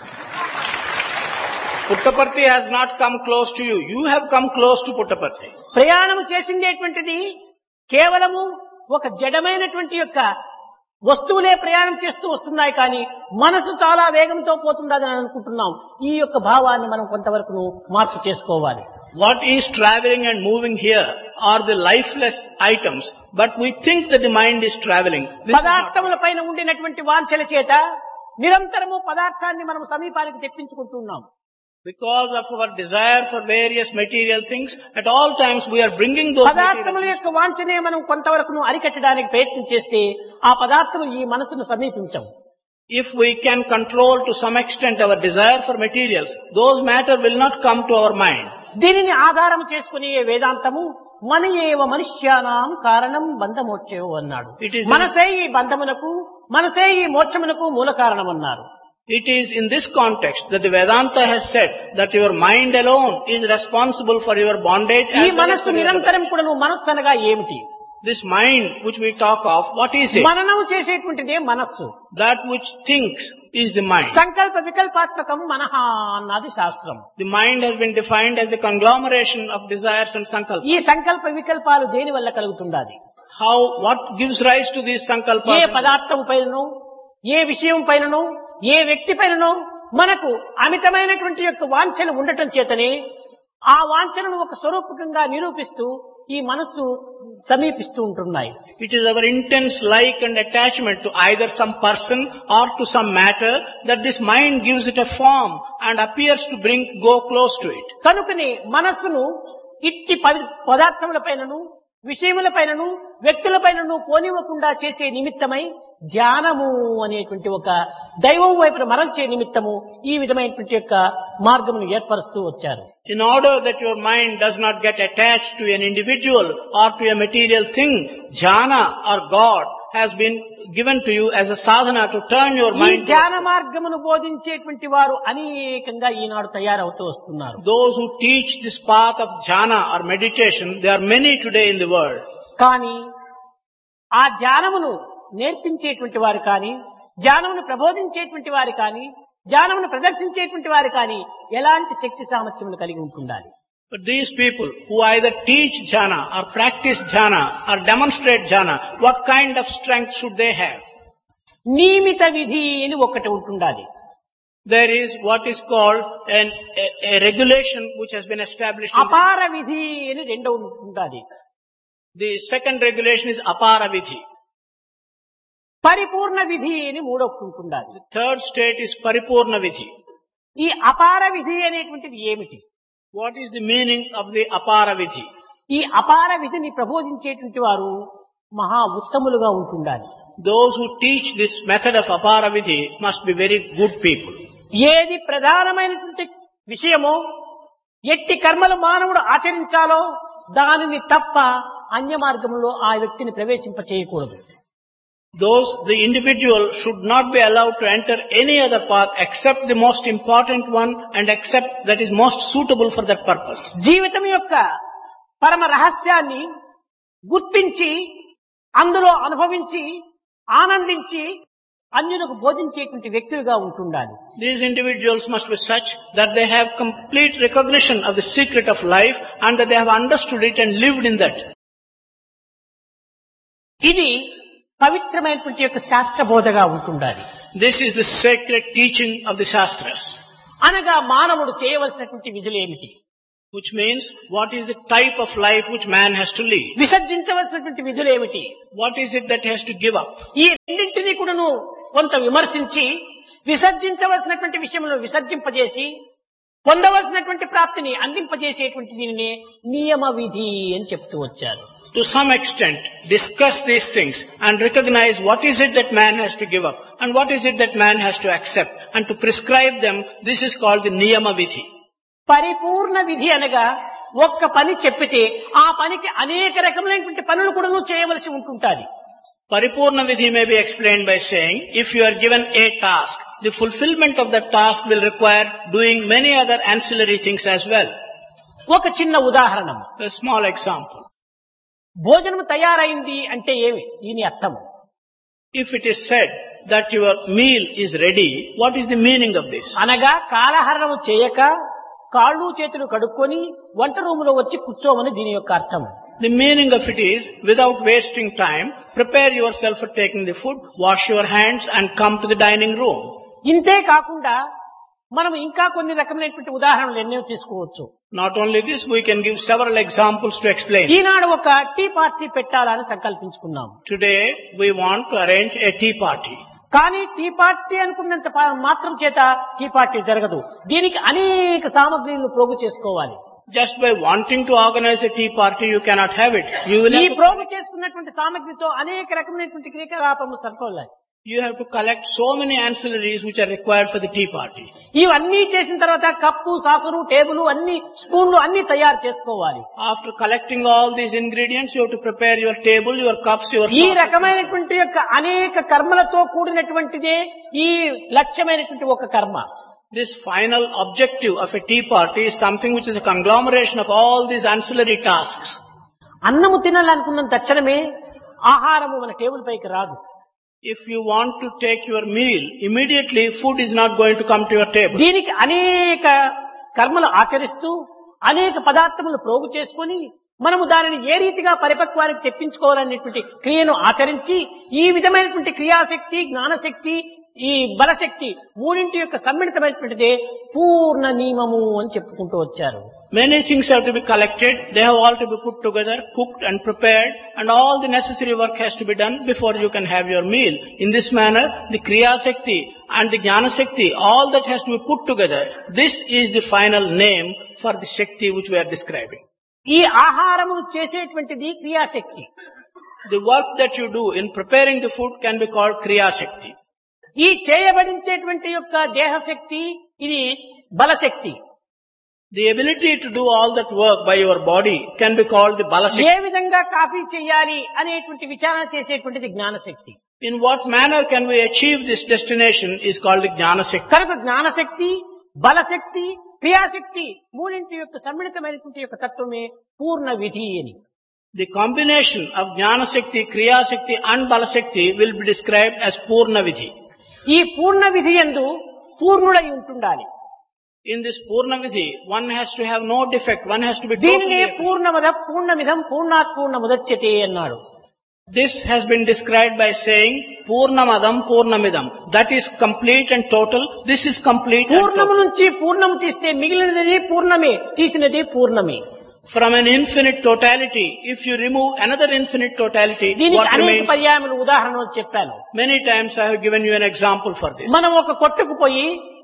Puttaparthi has not come close to you. You have come close to Puttaparthi. ప్రయాణము చేసిందేటువంటిది కేవలము ఒక జడమైనటువంటి యొక్క వస్తువులే ప్రయాణం చేస్తూ వస్తున్నాయి కానీ మనసు చాలా వేగంతో పోతుందని అనుకుంటున్నాం. ఈ యొక్క భావాన్ని మనం కొంతవరకు మార్పు చేసుకోవాలి. What is traveling and moving here are the lifeless items, but we think that the mind is traveling. పదార్థముల పైన ఉండినటువంటి వాంఛల చేత నిరంతరము పదార్థాన్ని మనం సమీపానికి తెప్పించుకుంటున్నాం. Because of our desire for various material things, at all times we are bringing those పదార్థముల material యొక్క వాంఛనే మనం కొంతవరకు అరికట్టడానికి ప్రయత్నం చేస్తే ఆ పదార్థములు ఈ మనసును సమీపించవు. If we can control to some extent our desire for materials, those matter will not come to our mind. దీనిని ఆధారం చేసుకుని వేదాంతము మన ఏవ మనుష్యానాం కారణం బంధమోక్షయో అన్నాడు. మనసే ఈ బంధమునకు మనసే ఈ మోక్షమునకు మూల కారణం అన్నారు. It is in this context that the Vedanta has said that your mind alone is responsible for your bondage. ఈ మనస్సు నిరంతరం కూడా మనస్సు అనగా ఏమిటి? This mind which we talk of, what is it? మననం చేసేటువంటిదే మనస్సు. That which thinks is the mind. సంకల్ప వికల్పాత్మకం మనః అన్నది శాస్త్రం. The mind has been defined as the conglomeration of desires and sankalpas. ఈ సంకల్ప వికల్పాలు దేని వల్ల కలుగుతుండాలి? What gives rise to these sankalpas? ఏ పదార్థం పైనను ఏ విషయం పైనను ఏ వ్యక్తి పైనను మనకు అమితమైనటువంటి యొక్క వాంఛలు ఉండటం చేతనే ఆ వాంఛనను ఒక స్వరూపకంగా నిరూపిస్తూ ఈ మనస్సు సమీపిస్తూ ఉంటున్నాయి. It is our intense like and attachment to either some person or to some matter that this mind gives it a form and appears to go close to it. కనుకనే మనస్సును ఇట్టి పదార్థములపైనను విషయములపైనను వ్యక్తులపైనను పోనివ్వకుండా చేసే నిమిత్తమై ధ్యానము అనేటువంటి ఒక దైవం వైపున మరల్చే నిమిత్తము ఈ విధమైనటువంటి యొక్క మార్గమును ఏర్పరుస్తూ వచ్చారు. In order that your mind does not get attached to an individual or to a material thing, jhana or God has been given to you as a sadhana to turn your ఈ mind. ధ్యాన మార్గమును బోధించేటువంటి వారు అనేకంగా ఈనాడు తయారవుతూ వస్తున్నారు. Those who teach this path of jhana or meditation, there are many today in the world. కానీ ఆ ధ్యానమును నేర్పించేటువంటి వారు కానీ, ధ్యానమును ప్రబోధించేటువంటి వారు కానీ, ధ్యానమును ప్రదర్శించేటువంటి వారు కానీ ఎలాంటి శక్తి సామర్థ్యములు కలిగి ఉంటుండాలి. But these people who either teach jhana or practice jhana or demonstrate jhana, what kind of strength should they have? నియమిత విధి అని ఒకటి ఉంటుండాలి. There is what is called a regulation which has been established. అపార విధి అని రెండో ఉంటుండాలి. The second regulation is apara vidhi. పరిపూర్ణ విధి అని మూడొకటి ఉంటుండాలి. The third state is paripurna vidhi. ఈ అపార విధి అనేటువంటిది ఏమిటి? What is the meaning of the apara vidhi? ఈ అపార విధిని ప్రబోధించేటువంటి వారు మహా ఉత్తములుగా ఉంటుండాలి. Those who teach this method of apara vidhi must be very good people. ఏది ప్రధానమైనటువంటి విషయమో, ఎట్టి కర్మలు మానవుడు ఆచరించాలో దానిని తప్ప అన్య మార్గంలో ఆ వ్యక్తిని ప్రవేశింప చేయకూడదు. The individual should not be allowed to enter any other path except the most important one and except that is most suitable for that purpose. జీవితం యొక్క పరమ రహస్యాన్ని గుర్తించి అందులో అనుభవించి ఆనందించి అన్యులకు బోధించేటువంటి వ్యక్తులుగా ఉంటుండాలి. These individuals must be such that they have complete recognition of the secret of life and that they have understood it and lived in that. ఇది పవిత్రమైనటువంటి యొక్క శాస్త్ర బోధగా ఉంటుండాలి. This is the sacred teaching of the Shastras. అనగా మానవుడు చేయవలసినటువంటి విధులు ఏమిటి? Which means, what is the type of life which man has to lead? విసర్జించవలసినటువంటి విధులు ఏమిటి? What is it that he has to give up? ఈ రెండింటినీ కూడాను కొంత విమర్శించి విసర్జించవలసినటువంటి విషయంలో విసర్జింపజేసి పొందవలసినటువంటి ప్రాప్తిని అందింపజేసేటువంటి దీనినే నియమ విధి అని చెప్తూ వచ్చారు. To some extent, discuss these things and recognize what is it that man has to give up and what is it that man has to accept and to prescribe them. This is called the niyama vidhi. పరిపూర్ణ విధి అనగా ఒక్క పని చెప్పితే ఆ పనికి అనేక రకములైనటువంటి పనులు కూడా చేయవలసి ఉంటుంటాది. Paripurna vidhi may be explained by saying, if you are given a task, the fulfillment of that task will require doing many other ancillary things as well. ఒక చిన్న ఉదాహరణ. A small example. భోజనం తయారైంది అంటే ఏమి దీని అర్థం? If it is said that your meal is ready, what is the meaning of this? అనగా కాలహరణం చేయక కాళ్ళు చేతులు కడుక్కొని వంట రూములో వచ్చి కూర్చోమని దీని యొక్క అర్థం. The meaning of it is, without wasting time, prepare yourself for taking the food, wash your hands and come to the dining room. ఇంతే కాకుండా మనం ఇంకా కొన్ని రకమైనటువంటి ఉదాహరణలు ఎన్నో తీసుకోవచ్చు. Not only this, we can give several examples to explain. ఈనాడు ఒక టీ పార్టీ పెట్టాలని సంకల్పించుకున్నాం. Today, we want to arrange a tea party. కానీ టీ పార్టీ అనుకున్నంత మాత్రం చేత టీ పార్టీ జరగదు. దీనికి అనేక సామగ్రిలను ప్రోగు చేసుకోవాలి. Just by wanting to organize a tea party, you cannot have it. You will ఈ have ప్రోగు చేసుకున్నటువంటి సామగ్రితో అనేక రకమైనటువంటి క్రియాకలాపములు సరిపోవాలి. You have to collect so many ancillaries which are required for the tea party. ఇవన్నీ చేసిన తర్వాత కప్పు సాసరు టేబుల్ అన్ని స్పూన్లు అన్ని తయారు చేసుకోవాలి. After collecting all these ingredients, you have to prepare your table, your cups, your ఈ saucers. రకమైనటువంటి యొక్క అనేక కర్మలతో కూడినటువంటిదే ఈ లక్ష్యమైనటువంటి ఒక కర్మ. This final objective of a tea party is something which is a conglomeration of all these ancillary tasks. అన్నము తినాలనుకున్న తక్షణమే ఆహారము మన టేబుల్ పైకి రాదు. If you want to take your meal, immediately food is not going to come to your table. దీనికి అనేక కర్మలు ఆచరిస్తూ అనేక పదార్థములు ప్రోగు చేసుకొని మనము దానిని ఏ రీతిగా పరిపక్వానికి తెప్పించుకోవాలనేటువంటి క్రియను ఆచరించి ఈ విధమైనటువంటి క్రియాశక్తి, జ్ఞానశక్తి, ఈ బలశక్తి మూడింటి యొక్క సమ్మిళితమైనటువంటిదే పూర్ణ నియమము అని చెప్పుకుంటూ వచ్చారు. Many things have to be collected, they have all to be put together, cooked and prepared, and all the necessary work has to be done before you can have your meal. In this manner, the Kriya Shakti and the Jnana Shakti, all that has to be put together. This is the final name for the Shakti which we are describing. ఈ ఆహారమును చేసేటువంటిది క్రియాశక్తి. The work that you do in preparing the food can be called Kriya Shakti. ఈ చేయబడించేటువంటి యొక్క దేహశక్తి ఇది బలశక్తి. The ability to do all that work by your body can be called the Bala Shakti. ఏ విధంగా coffee చేయాలి అనేటువంటి విచారణ చేసేటువంటిది జ్ఞానశక్తి. In what manner can we achieve this destination is called the Jnana Shakti. కనుక జ్ఞానశక్తి, బలశక్తి, క్రియాశక్తి మూడింటి యొక్క సమ్మిళితమైనటువంటి యొక్క తత్వమే పూర్ణ విధి అని. The combination of Jnana Shakti, Kriya Shakti and Bala Shakti will be described as Purna Vidhi. ఈ పూర్ణ విధి యందు పూర్ణుడై ఉంటుండాలి. In this Purna Vidhi, one has to have no defect, one has to be దీనినే totally efficient. పూర్ణమద పూర్ణమిదం పూర్ణాత్ పూర్ణముదచ్యతే అన్నాడు. This has been described by saying Purnamadam Purnamidam. That is complete and total. This is complete and పూర్ణము total. నుంచి పూర్ణము తీస్తే మిగిలినది పూర్ణమే, తీసినది పూర్ణమే. From an infinite totality, if you remove another infinite totality, దీనికి what అనేక remains? పర్యాయములు ఉదాహరణలు చెప్పాను. Many times I have given you an example for this. మనం ఒక కొట్టుకు పోయి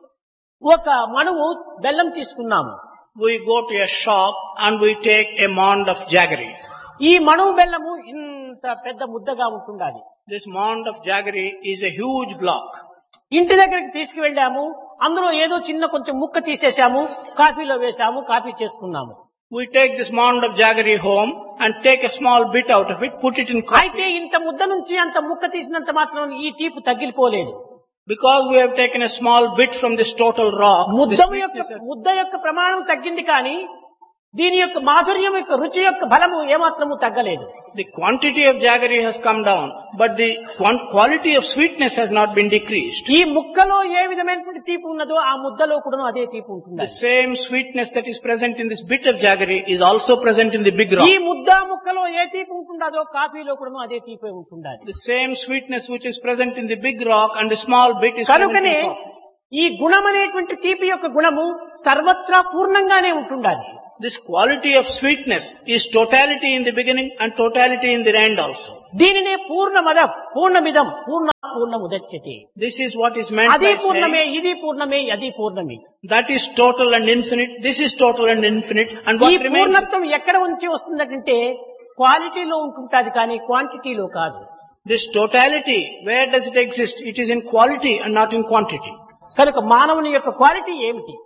ఒక మణువు బెల్లం తీసుకున్నాము. We go to a shop and we take a mound of jaggery. ఈ మణువు బెల్లము ఇంత పెద్ద ముద్దగా ఉంటుండాలి. This mound of jaggery is a huge block. ఇంటి దగ్గరికి తీసుకువెళ్ళాము, అందులో ఏదో చిన్న కొంచెం ముక్క తీసేశాము, కాఫీలో వేశాము, కాఫీ చేసుకున్నాము. We take this mound of jaggery home and take a small bit out of it, put it in అయితే coffee. ఇంత ముద్ద నుంచి అంత ముక్క తీసినంత మాత్రం ఈ తీపి తగ్గిపోలేదు. Because we have taken a small bit from this total rock, the ముద్ద యొక్క ప్రమాణం తగ్గింది కానీ దీని యొక్క మాధుర్యం యొక్క రుచి యొక్క బలము ఏమాత్రము తగ్గలేదు. the quantity of jaggery has come down, but the quality of sweetness has not been decreased. ఈ ముక్కలో ఏ విధమైనటువంటి తీపి ఉన్నదో ఆ ముద్దలో కూడా అదే తీపి ఉంటుంది. The same sweetness that is present in this bit of jaggery is also present in the big ఈ rock. ముద్ద ముక్కలో ఏ తీపి ఉంటుందో కాఫీలో కూడా అదే తీపి ఉంటుండాలి. The same sweetness which is present in the big rock and the small bit is present కనుకనే in coffee. ఈ గుణం అనేటువంటి తీపి యొక్క గుణము సర్వత్రా పూర్ణంగానే ఉంటుండాలి. This quality of sweetness is totality in the beginning and totality in the end also. దీనినే పూర్ణమద పూర్ణమిదం పూర్ణముదచ్యతే. This is what is meant అది by పూర్ణమే, saying ఇది పూర్ణమే, అది పూర్ణమే. that is total and infinite, this is total and infinite, and ఈ what remains is, పూర్ణత్వం ఎక్కడ ఉంచి వస్తుందంటే క్వాలిటీలో ఉంటుంటాది కానీ క్వాంటిటీలో కాదు. this totality, where does it exist? It is in quality and not in quantity. కనుక మానవుని యొక్క క్వాలిటీ ఏమిటి?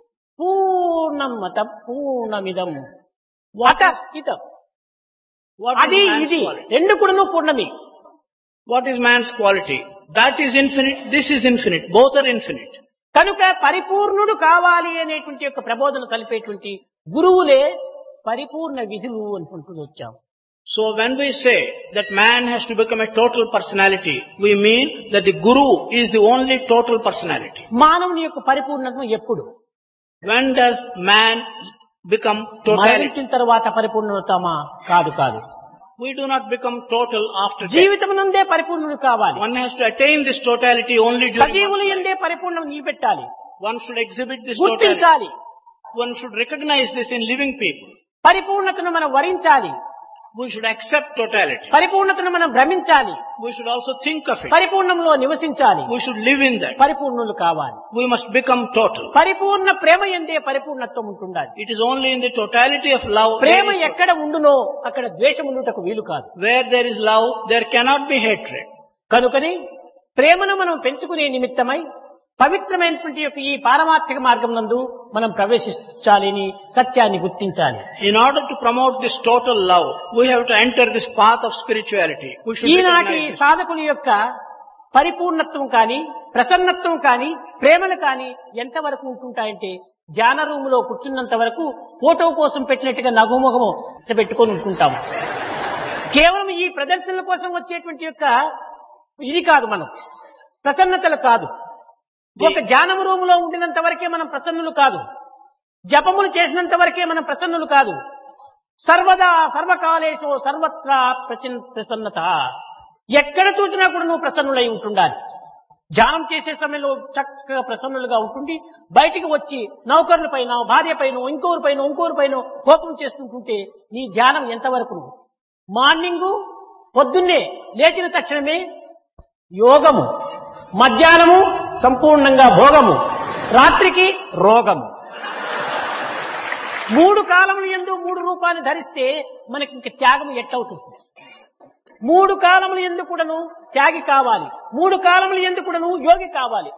పూర్ణమత పూర్ణమిదం What is, ఇతం. what అది is man's ఇది quality? రెండు కూడాను పూర్ణమే. What is man's quality? That is infinite, this is infinite, both are infinite. కనుక పరిపూర్ణుడు కావాలి అనేటువంటి యొక్క ప్రబోధన సలిపేటువంటి గురువులే పరిపూర్ణ విధులు అనుకుంటూ వచ్చాం. So when we say that man has to become a total personality, we mean that the guru is the only total personality. మానవుని యొక్క పరిపూర్ణత్వం ఎప్పుడు? When does man become totality? మరణించిన తర్వాత పరిపూర్ణమవుతామా? కాదు కాదు. We do not become total after death. జీవితం నందే పరిపూర్ణుడు కావాలి. One has to attain this totality only during సజీవులు one's life. ఎందే పరిపూర్ణం పెట్టాలి, One should exhibit this totality. గుర్తించాలి. One should recognize this in living people. పరిపూర్ణతను మనం వరించాలి, We should accept totality. పరిపూర్ణతను మనం భ్రమించాలి, We should also think of it. పరిపూర్ణంలో నివసించాలి, We should live in that. పరిపూర్ణులు కావాలి. We must become total. పరిపూర్ణ ప్రేమ ఎందే పరిపూర్ణత్వం ఉంటుండాలి. It is only in the totality of love. Prema there is- ఎక్కడ ఉండునో అక్కడ ద్వేషముండుటకు వీలు కాదు. Where there is love, there cannot be hatred. కనుకని ప్రేమను మనం పెంచుకునే నిమిత్తమై పవిత్రమైనటువంటి యొక్క ఈ పారమార్థిక మార్గం నందు మనం ప్రవేశించాలని సత్యాన్ని గుర్తించాలి. In order to promote this total love, we have to enter this path of spirituality. We should ఈనాటి recognize this. సాధకుని యొక్క పరిపూర్ణత్వం కాని, ప్రసన్నత్వం కాని, ప్రేమలు కాని ఎంతవరకు ఉంటుంటాయంటే ధ్యాన రూమ్ లో కూర్చున్నంత వరకు ఫోటో కోసం పెట్టినట్టుగా నగుముఖము పెట్టుకొని ఉంటుంటాము. కేవలం ఈ ప్రదర్శనల కోసం వచ్చేటువంటి యొక్క ఇది కాదు, మనం ప్రసన్నతలు కాదు. ఒక ధ్యానం రూమ్ లో ఉండినంత వరకే మనం ప్రసన్నులు కాదు, జపములు చేసినంత వరకే మనం ప్రసన్నులు కాదు. సర్వదా సర్వకాలేషు సర్వత్రా ప్రసన్నత. ఎక్కడ చూసినా కూడా నువ్వు ప్రసన్నులై ఉంటుండాలి. ధ్యానం చేసే సమయంలో చక్కగా ప్రసన్నులుగా ఉంటుండి బయటికి వచ్చి నౌకరుల పైన, భార్య పైన, ఇంకోరి పైన కోపం చేస్తుంటుంటే నీ ధ్యానం ఎంతవరకు? మార్నింగు పొద్దున్నే లేచిన తక్షణమే యోగము, మధ్యాహ్నము సంపూర్ణంగా భోగము, రాత్రికి రోగము. 3 కాలములు యందు 3 రూపాన్ని ధరిస్తే మనకి ఇంక త్యాగం ఎట్టవుతుంది? 3 కాలములు యందు కూడాను త్యాగి కావాలి, 3 కాలములు యందు కూడాను యోగి కావాలి.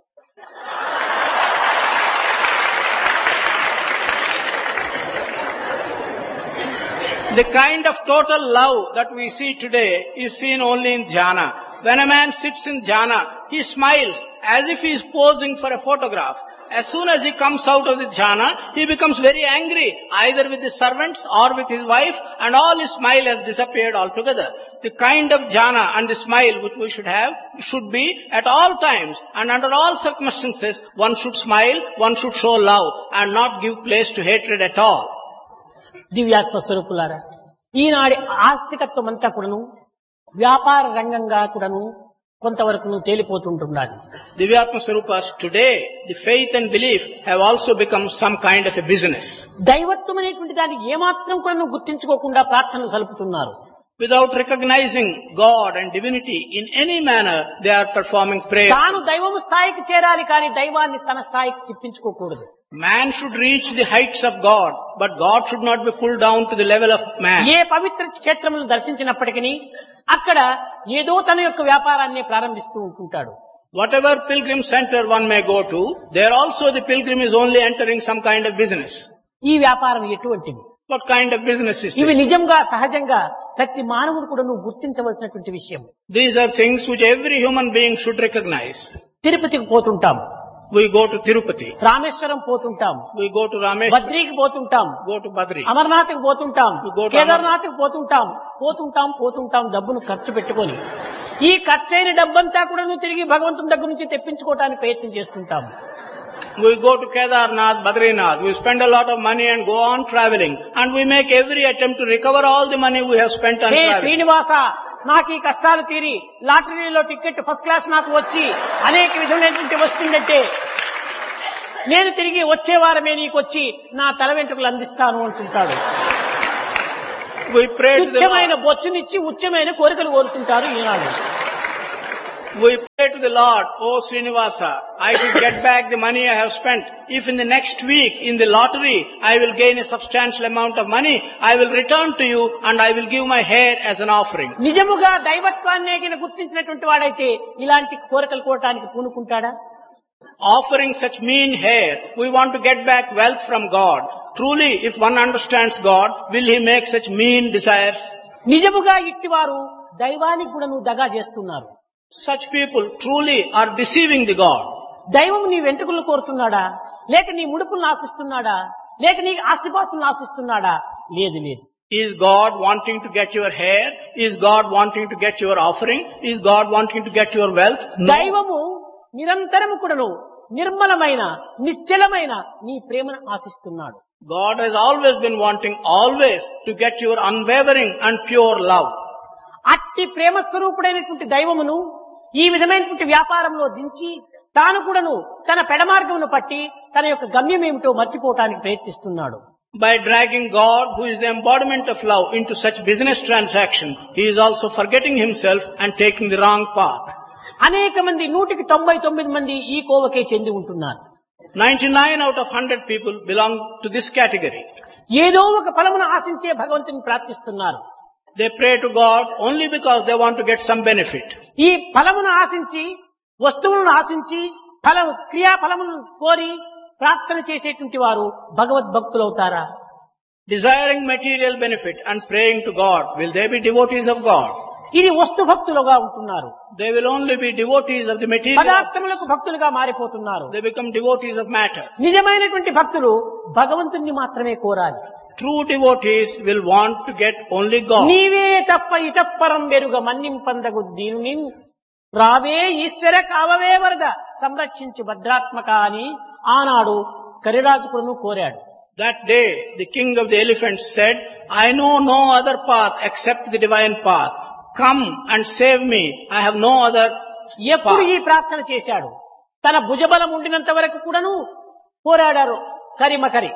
The kind of total love that we see today is seen only in dhyana. When a man sits in dhyana, he smiles as if he is posing for a photograph. As soon as he comes out of the dhyana, he becomes very angry, either with the servants or with his wife, and all his smile has disappeared altogether. The kind of dhyana and the smile which we should have should be at all times and under all circumstances. One should smile, one should show love and not give place to hatred at all. దివ్యాత్మ స్వరూపులారా, ఈనాడి ఆస్తికత్వం అంతా కూడాను వ్యాపార రంగంగా కూడాను కొంతవరకు తేలిపోతుంటున్నాడు. Divyatma Swarupas, today the faith and belief have also become some kind of a business. దైవత్వం అనేటువంటి దాన్ని ఏమాత్రం కూడా గుర్తించుకోకుండా ప్రార్థనలు సలుపుతున్నారు. Without recognizing God and divinity in any manner, they are performing prayer. తాను దైవము స్థాయికి చేరాలి, కానీ దైవాన్ని తన స్థాయికి తిప్పించుకోకూడదు. Man should reach the heights of God, but God should not be pulled down to the level of man. ఏ పవిత్ర క్షేత్రములను దర్శించినప్పటికీ అక్కడ ఏదో తన యొక్క వ్యాపారాన్ని ప్రారంభిస్తూ ఉంటుంటాడు. Whatever pilgrim center one may go to, there also the pilgrim is only entering some kind of business. ఈ వ్యాపారం ఎటువంటిది? What kind of business is ఇవి this? నిజంగా సహజంగా ప్రతి మానవుడు కూడా నువ్వు గుర్తించవలసినటువంటి విషయం. These are things which every human being should recognize. తిరుపతికి పోతుంటాం, We go to Tirupati. Rameswaram పోతుంటాం, We go to Rameshwar. బద్రీకి పోతుంటాం, Go to Badri. అమర్నాథ్కి పోతుంటాం, We go to కేదార్నాథ్కి పోతుంటాం డబ్బును ఖర్చు పెట్టుకొని. ఈ ఖర్చైన డబ్బంతా కూడా నువ్వు తిరిగి భగవంతుని దగ్గర నుంచి తెప్పించుకోవడానికి ప్రయత్నం చేస్తుంటాం. We go to Kedarnath, Badrinath. We spend a lot of money and go on traveling. And we make every attempt to recover all the money we have spent on hey traveling. Srinivasa, నాకు ఈ కష్టాలు తీరి లాటరీలో ticket first class నాకు వచ్చి అనేక విధమైనటువంటి వస్తుందంటే నేను తిరిగి వచ్చే వారమే నీకు వచ్చి నా తల వెంట్రుకలు అందిస్తాను అంటుంటాడు. We pray to the తుచ్చమైన Lord. బొచ్చునిచ్చి ఉచ్చమైన కోరికలు కోరుతుంటారు ఈనాడు. We pray to the Lord, "Oh Srinivasa, I should get back the money I have spent. If in the next week in the lottery I will gain a substantial amount of money, I will return to you and I will give my hair as an offering." నిజముగా దైవత్వాన్ని గుర్తించినటువంటి వాడైతే ఇలాంటి కోరికలు కోరటానికి పూనుకుంటాడా? Offering such mean hair, we want to get back wealth from God. Truly, if one understands God, will he make such mean desires? నిజముగా ఇట్టివారు దైవానికి కూడా నువ్వు దగా చేస్తున్నారు. Such people truly are deceiving the God. దైవం నీ వెంట్రుకలను కోరుతున్నాడా, లేక నీ ముడుపులను ఆశిస్తున్నాడా, లేక నీ ఆస్తిపాస్తులను ఆశిస్తున్నాడా? లేదు. Is God wanting to get your hair? Is God wanting to get your offering? Is God wanting to get your wealth? No. దైవము నిరంతరము కూడాను నిర్మలమైన నిశ్చలమైన నీ ప్రేమను ఆశిస్తున్నాడు. God has always been wanting always to get your unwavering and pure love. అట్టి ప్రేమ స్వరూపుడైనటువంటి దైవమును ఈ విధమైనటువంటి వ్యాపారంలో దించి తాను కూడాను తన పెడమార్గమును పట్టి తన యొక్క గమ్యం ఏమిటో మర్చిపోవటానికి ప్రయత్నిస్తున్నాడు. By dragging God, who is the embodiment of love, into such business transaction, he is also forgetting himself and taking the wrong path. అనేక మంది 199 మంది ఈ కోవకే చెంది ఉంటున్నారు. 99 out of 100 people belong to this category. ఏదో ఒక ఫలమును ఆశించే భగవంతుని ప్రార్థిస్తున్నారు. They pray to God only because they want to get some benefit. ఈ ఫలమును ఆశించి, వస్తువులను ఆశించి, క్రియాఫలమును కోరి ప్రార్థన చేసేటువంటి వారు భగవద్భక్తులు అవుతారా? Desiring material benefit and praying to God, will they be devotees of God? ఇది వస్తు భక్తులుగా ఉంటున్నారు. They will only be devotees of the material. పదార్థములకు భక్తులుగా మారిపోతున్నారు. They become devotees of matter. నిజమైనటువంటి భక్తులు భగవంతుణ్ణి మాత్రమే కోరాలి. True devotees will want to get only God. నీవే తప్ప ఇతప్పరం వెరుగ మన్నింపందగు దీనుని రావే ఈశ్వర కావవే వరద సంరక్షించు భద్రాత్మక అని ఆనాడు కరిరాజుకులను కోరాడు. That day, the king of the elephants said, I know no other path except the divine path. Come and save me. I have no other ఎప్పుడు path. ఈ ప్రార్థన చేశాడు? తన భుజబలం ఉండినంత వరకు కూడాను పోరాడారు కరిమకరి.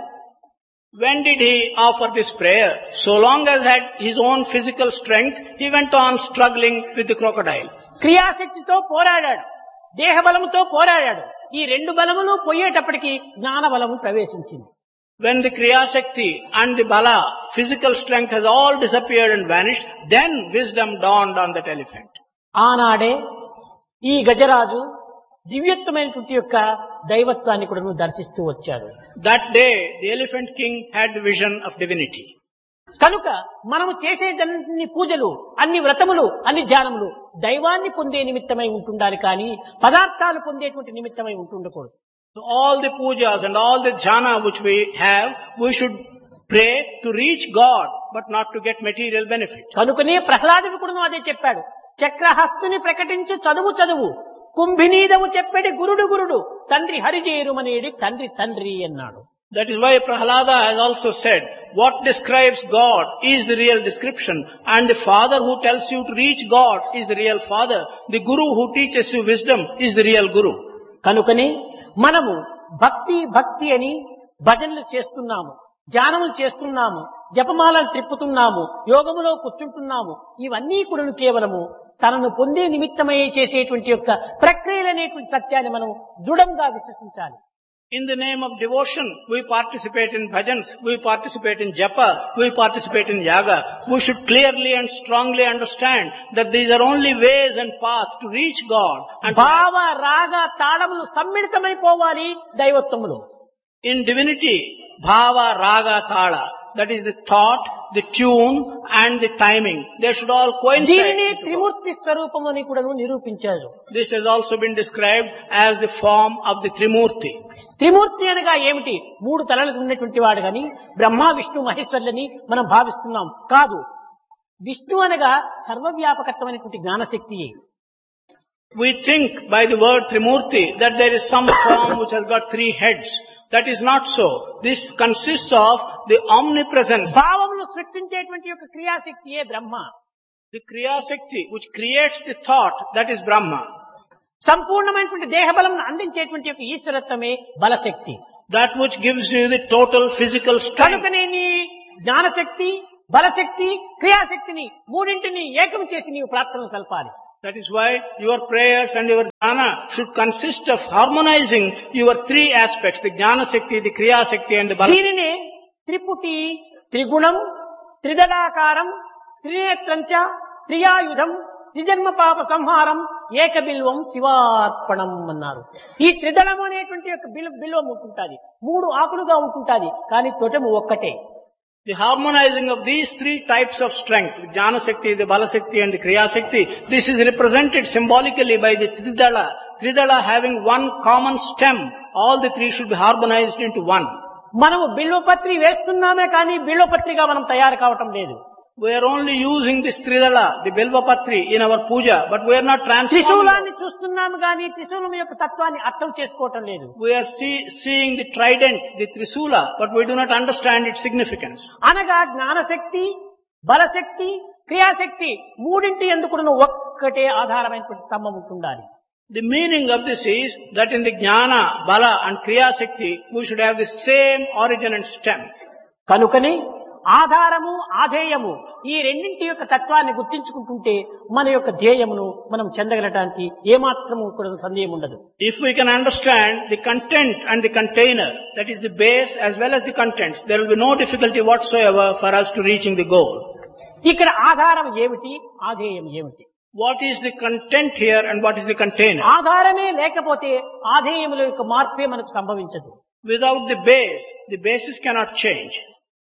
When did he offer this prayer? So long as had his own physical strength, he went on struggling with the crocodile. క్రియాశక్తితో పోరాడాడు, దేహబలముతో పోరాడాడు. ఈ రెండు బలములు పోయేటప్పటికి జ్ఞాన బలము ప్రవేశించింది. When the Kriya Shakti and the Bala, physical strength has all disappeared and vanished, then wisdom dawned on that elephant. ఆనాడే ఈ గజరాజు దివ్యత్వమైనటువంటి యొక్క దైవత్వాన్ని కూడా దర్శిస్తూ వచ్చాడు. That day, the elephant king had the vision of divinity. కనుక మనము చేసేదన్ని పూజలు, అన్ని వ్రతములు, అన్ని ధ్యానములు దైవాన్ని పొందే నిమిత్తమై ఉంటుండాలి కానీ పదార్థాలు పొందేటువంటి నిమిత్తమై ఉంటుండకూడదు. So all the pujas and all the jhana which we have, we should pray to reach God, but not to get material benefit. కనుకనే ప్రహ్లాదుడు కూడా అదే చెప్పాడు. చక్రహస్తుని ప్రకటించు చదువు చదువు, కుంభినీదము చెప్పెడి గురుడు గురుడు, తండ్రి హరిజేరుమనేడి తండ్రి తండ్రి అన్నాడు. That is why Prahlada has also said, what describes God is the real description, and the father who tells you to reach God is the real father. The guru who teaches you wisdom is the real guru. కనుకనే మనము భక్తి భక్తి అని భజనలు చేస్తున్నాము, ధ్యానములు చేస్తున్నాము, జపమాలను త్రిప్పుతున్నాము, యోగములో కూర్చుంటున్నాము. ఇవన్నీ కూడా కేవలము తనను పొందే నిమిత్తమై చేసేటువంటి యొక్క ప్రక్రియలనేటువంటి సత్యాన్ని మనం దృఢంగా విశ్వసించాలి. In the name of devotion, we participate in bhajans, we participate in japa, we participate in yaga. We should clearly and strongly understand that these are only ways and paths to reach God. And భావ రాగ తాళములు సమ్మిళితమైపోవాలి దైవత్వములు. in divinity, bhava, raga, thala, that is the thought, the tune and the timing. They should all coincide. దీనిని త్రిమూర్తి స్వరూపం అని కూడా నిరూపించారు. This has also been described as the form of the Trimurti. త్రిమూర్తి అనగా ఏమిటి? మూడు తలలు ఉన్నటువంటి వాడు గాని బ్రహ్మ విష్ణు మహేశ్వరులని మనం భావిస్తున్నాం. కాదు, విష్ణు అనగా సర్వవ్యాపకత్వమైనటువంటి జ్ఞానశక్తియే. We think by the word Trimurti that there is some form which has got three heads. That is not so. This consists of the omnipresence. భావములు సృష్టించేటువంటి యొక్క క్రియాశక్తియే బ్రహ్మ. The Kriya Shakti which creates the thought, that is Brahma. సంపూర్ణమైనటువంటి దేహబలం అందించేటువంటి యొక్క ఈశ్వరత్వమే బలశక్తి. That which gives you the total physical strength. కనుకనే నీ జ్ఞానశక్తి, బలశక్తి, క్రియాశక్తిని మూడింటిని ఏకం చేసి నీవు ప్రార్థన సల్పాలి. That is why your prayers and your jnana should consist of harmonizing your three aspects, the jnana shakti, the kriya shakti and the bala. దీనినే త్రిపుటి, త్రిగుణం, త్రిదళాకారం, త్రినేత్రంచ, త్రియాయుధం, త్రిజన్మ పాప సంహారం, ఏకబిల్వం శివార్పణం అన్నారు. ఈ త్రిదళం అనేటువంటి యొక్క బిల్వం ఉంటుంటాది, మూడు ఆకులుగా ఉంటుంటాది, కానీ తొటము ఒక్కటే. The harmonizing of these three types of strength, the jnana shakti, the bala shakti and the kriya shakti, this is represented symbolically by the tridala. Tridala having one common stem, all the three should be harmonized into one. మనము బిల్వపత్రి వేస్తున్నామే కానీ బిల్వపత్రిగా మనం తయారు కావటం లేదు. We are only using this tridala, the bilvapatri in our puja, but we are not transforming. త్రిశూలాన్ని చూస్తున్నాము కానీ త్రిశూలం యొక్క తత్వాన్ని అర్థం చేసుకోవటం లేదు. We are seeing the trident, the trisula, but we do not understand its significance. అనగా జ్ఞానశక్తి, బలశక్తి, క్రియాశక్తి మూడింటి ఎందుకు ఒక్కటే ఆధారమైనటువంటి స్తంభం ఉంటుండాలి. The meaning of this is that in the jnana, bala and kriya shakti, we should have the same origin and stem. కనుకని ఆధారము, ఆధేయము ఈ రెండింటి యొక్క తత్వాన్ని గుర్తించుకుంటుంటే మన యొక్క ధ్యేయమును మనం చెందగలటానికి ఏమాత్రము కూడా సందేహం ఉండదు. If we can understand the content and the container, that is the base as well as the contents, there will be no difficulty whatsoever for us to reaching the goal. ఇక్కడ ఆధారం ఏమిటి, ఆధేయం ఏమిటి? What is the content here and what is the container? ఆధారమే లేకపోతే ఆధేయముల యొక్క మార్పే మనకు సంభవించదు. Without the basis cannot change.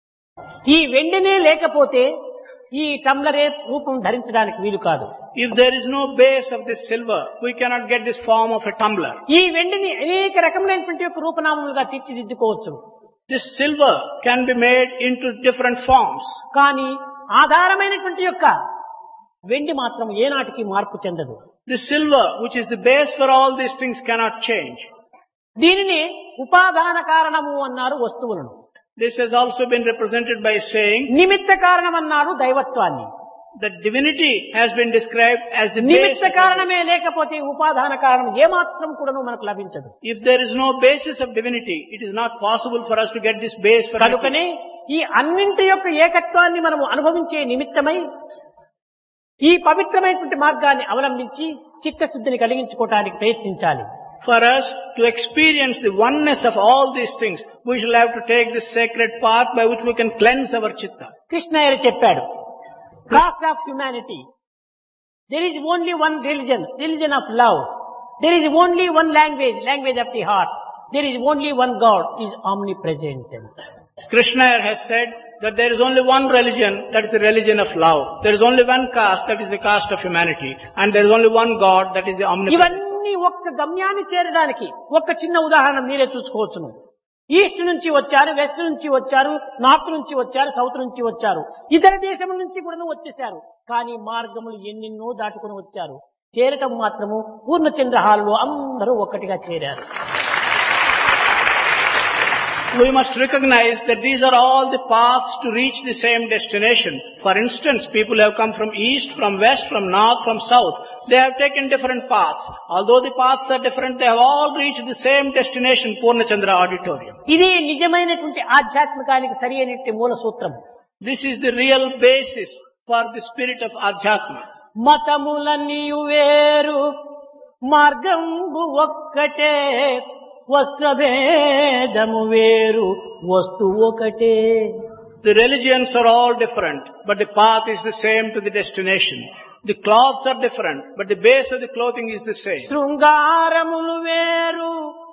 ఈ వెండినే లేకపోతే ఈ టంబ్లరే రూపం ధరించడానికి వీలు కాదు. If there is no base of this silver, we cannot get this form of a tumbler. ఈ వెండిని అనేక రకములైనటువంటి యొక్క రూపనామములుగా తీర్చిదిద్దుకోవచ్చు. This silver can be made into different forms. కానీ ఆధారమైనటువంటి యొక్క వెండి మాత్రం ఏనాటికి మార్పు చెందదు. The silver, which is the base for all these things, cannot change. దీనిని ఉపాదాన కారణము అన్నారు వస్తువులను. This has also been represented by saying నిమిత్త కారణం అన్నారు దైవత్వాన్ని. that divinity has been described as the నిమిత్త basis. కారణమే లేకపోతే ఉపాదాన కారణం ఏమాత్రం కూడా మనకు లభించదు. If there is no basis of divinity, it is not possible for us to get this base for కనుకనే ఈ అన్నింటి యొక్క ఏకత్వాన్ని మనము అనుభవించే నిమిత్తమై ఈ పవిత్రమైనటువంటి మార్గాన్ని అవలంబించి చిత్తశుద్ధిని కలిగించుకోవడానికి ప్రయత్నించాలి. For us to experience the oneness of all these things, we shall have to take this sacred path by which we can cleanse our chitta. Krishnaiah చెప్పాడు, cost of humanity, there is only one religion, religion of love. There is only one language, language of the heart. There is only one God, is omnipresent. Krishna has said that there is only one religion, that is the religion of love. There is only one caste, that is the caste of humanity. And there is only one God, that is the omnipresent. ఇవన్నీ ఒక్క గమ్యాన్ని చేరడానికి ఒక్క చిన్న ఉదాహరణ మీరే చూసుకోవచ్చును. East నుంచి వచ్చారు, వెస్ట్ నుంచి వచ్చారు, నార్త్ నుంచి వచ్చారు, సౌత్ నుంచి వచ్చారు, ఇతర దేశం నుంచి కూడా వచ్చేశారు. కానీ మార్గములు ఎన్నెన్నో దాటుకుని వచ్చారు. చేరటం మాత్రము పూర్ణచంద్ర హాలులో అందరూ ఒక్కటిగా చేరారు. We must recognize that these are all the paths to reach the same destination. For instance, people have come from east, from west, from north, from south. They have taken different paths. Although the paths are different, they have all reached the same destination, Purnachandra Auditorium. ఇది నిజమైనటువంటి ఆధ్యాత్మికానికి సరి అయినటువంటి మూల సూత్రం. This is the real basis for the spirit of Adhyatma. మతములన్నీ వేరు, మార్గంబు ఒక్కటే, వస్త్రభేదము వేరు, వస్తువు ఒకటే. The religions are all different, but the path is the same to the destination. The clothes are different, but the base of the clothing is the same. శృంగారములు వేరు,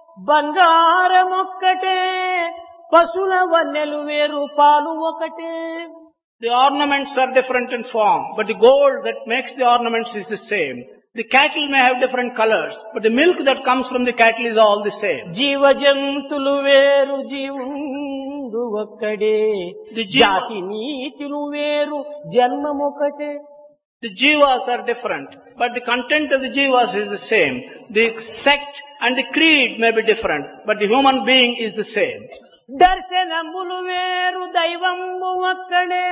బంగారమొక్కటే, పశుల వన్నెలు వేరు, పాలు ఒకటే. The ornaments are different in form, but the gold that makes the ornaments is the same. The cattle may have different colors, but the milk that comes from the cattle is all the same. జీవజంతులు వేరు, జీవుండు ఒక్కడే. జాతి నీతులు వేరు, జన్మమొకటే. The jivas are different, but the content of the jivas is the same. The sect and the creed may be different, but the human being is the same. దర్శనములు వేరు, దైవము ఒక్కడే.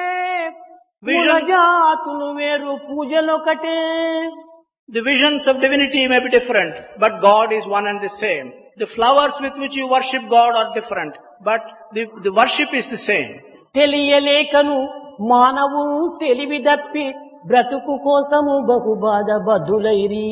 పూజాతులు వేరు, పూజలొకటే. The visions of divinity may be different, but God is one and the same. The flowers with which you worship God are different, but the worship is the same. తెలియలేకను మానవు తెలివి దప్పి బ్రతుకు కోసము బహుబాధ బదులైరి.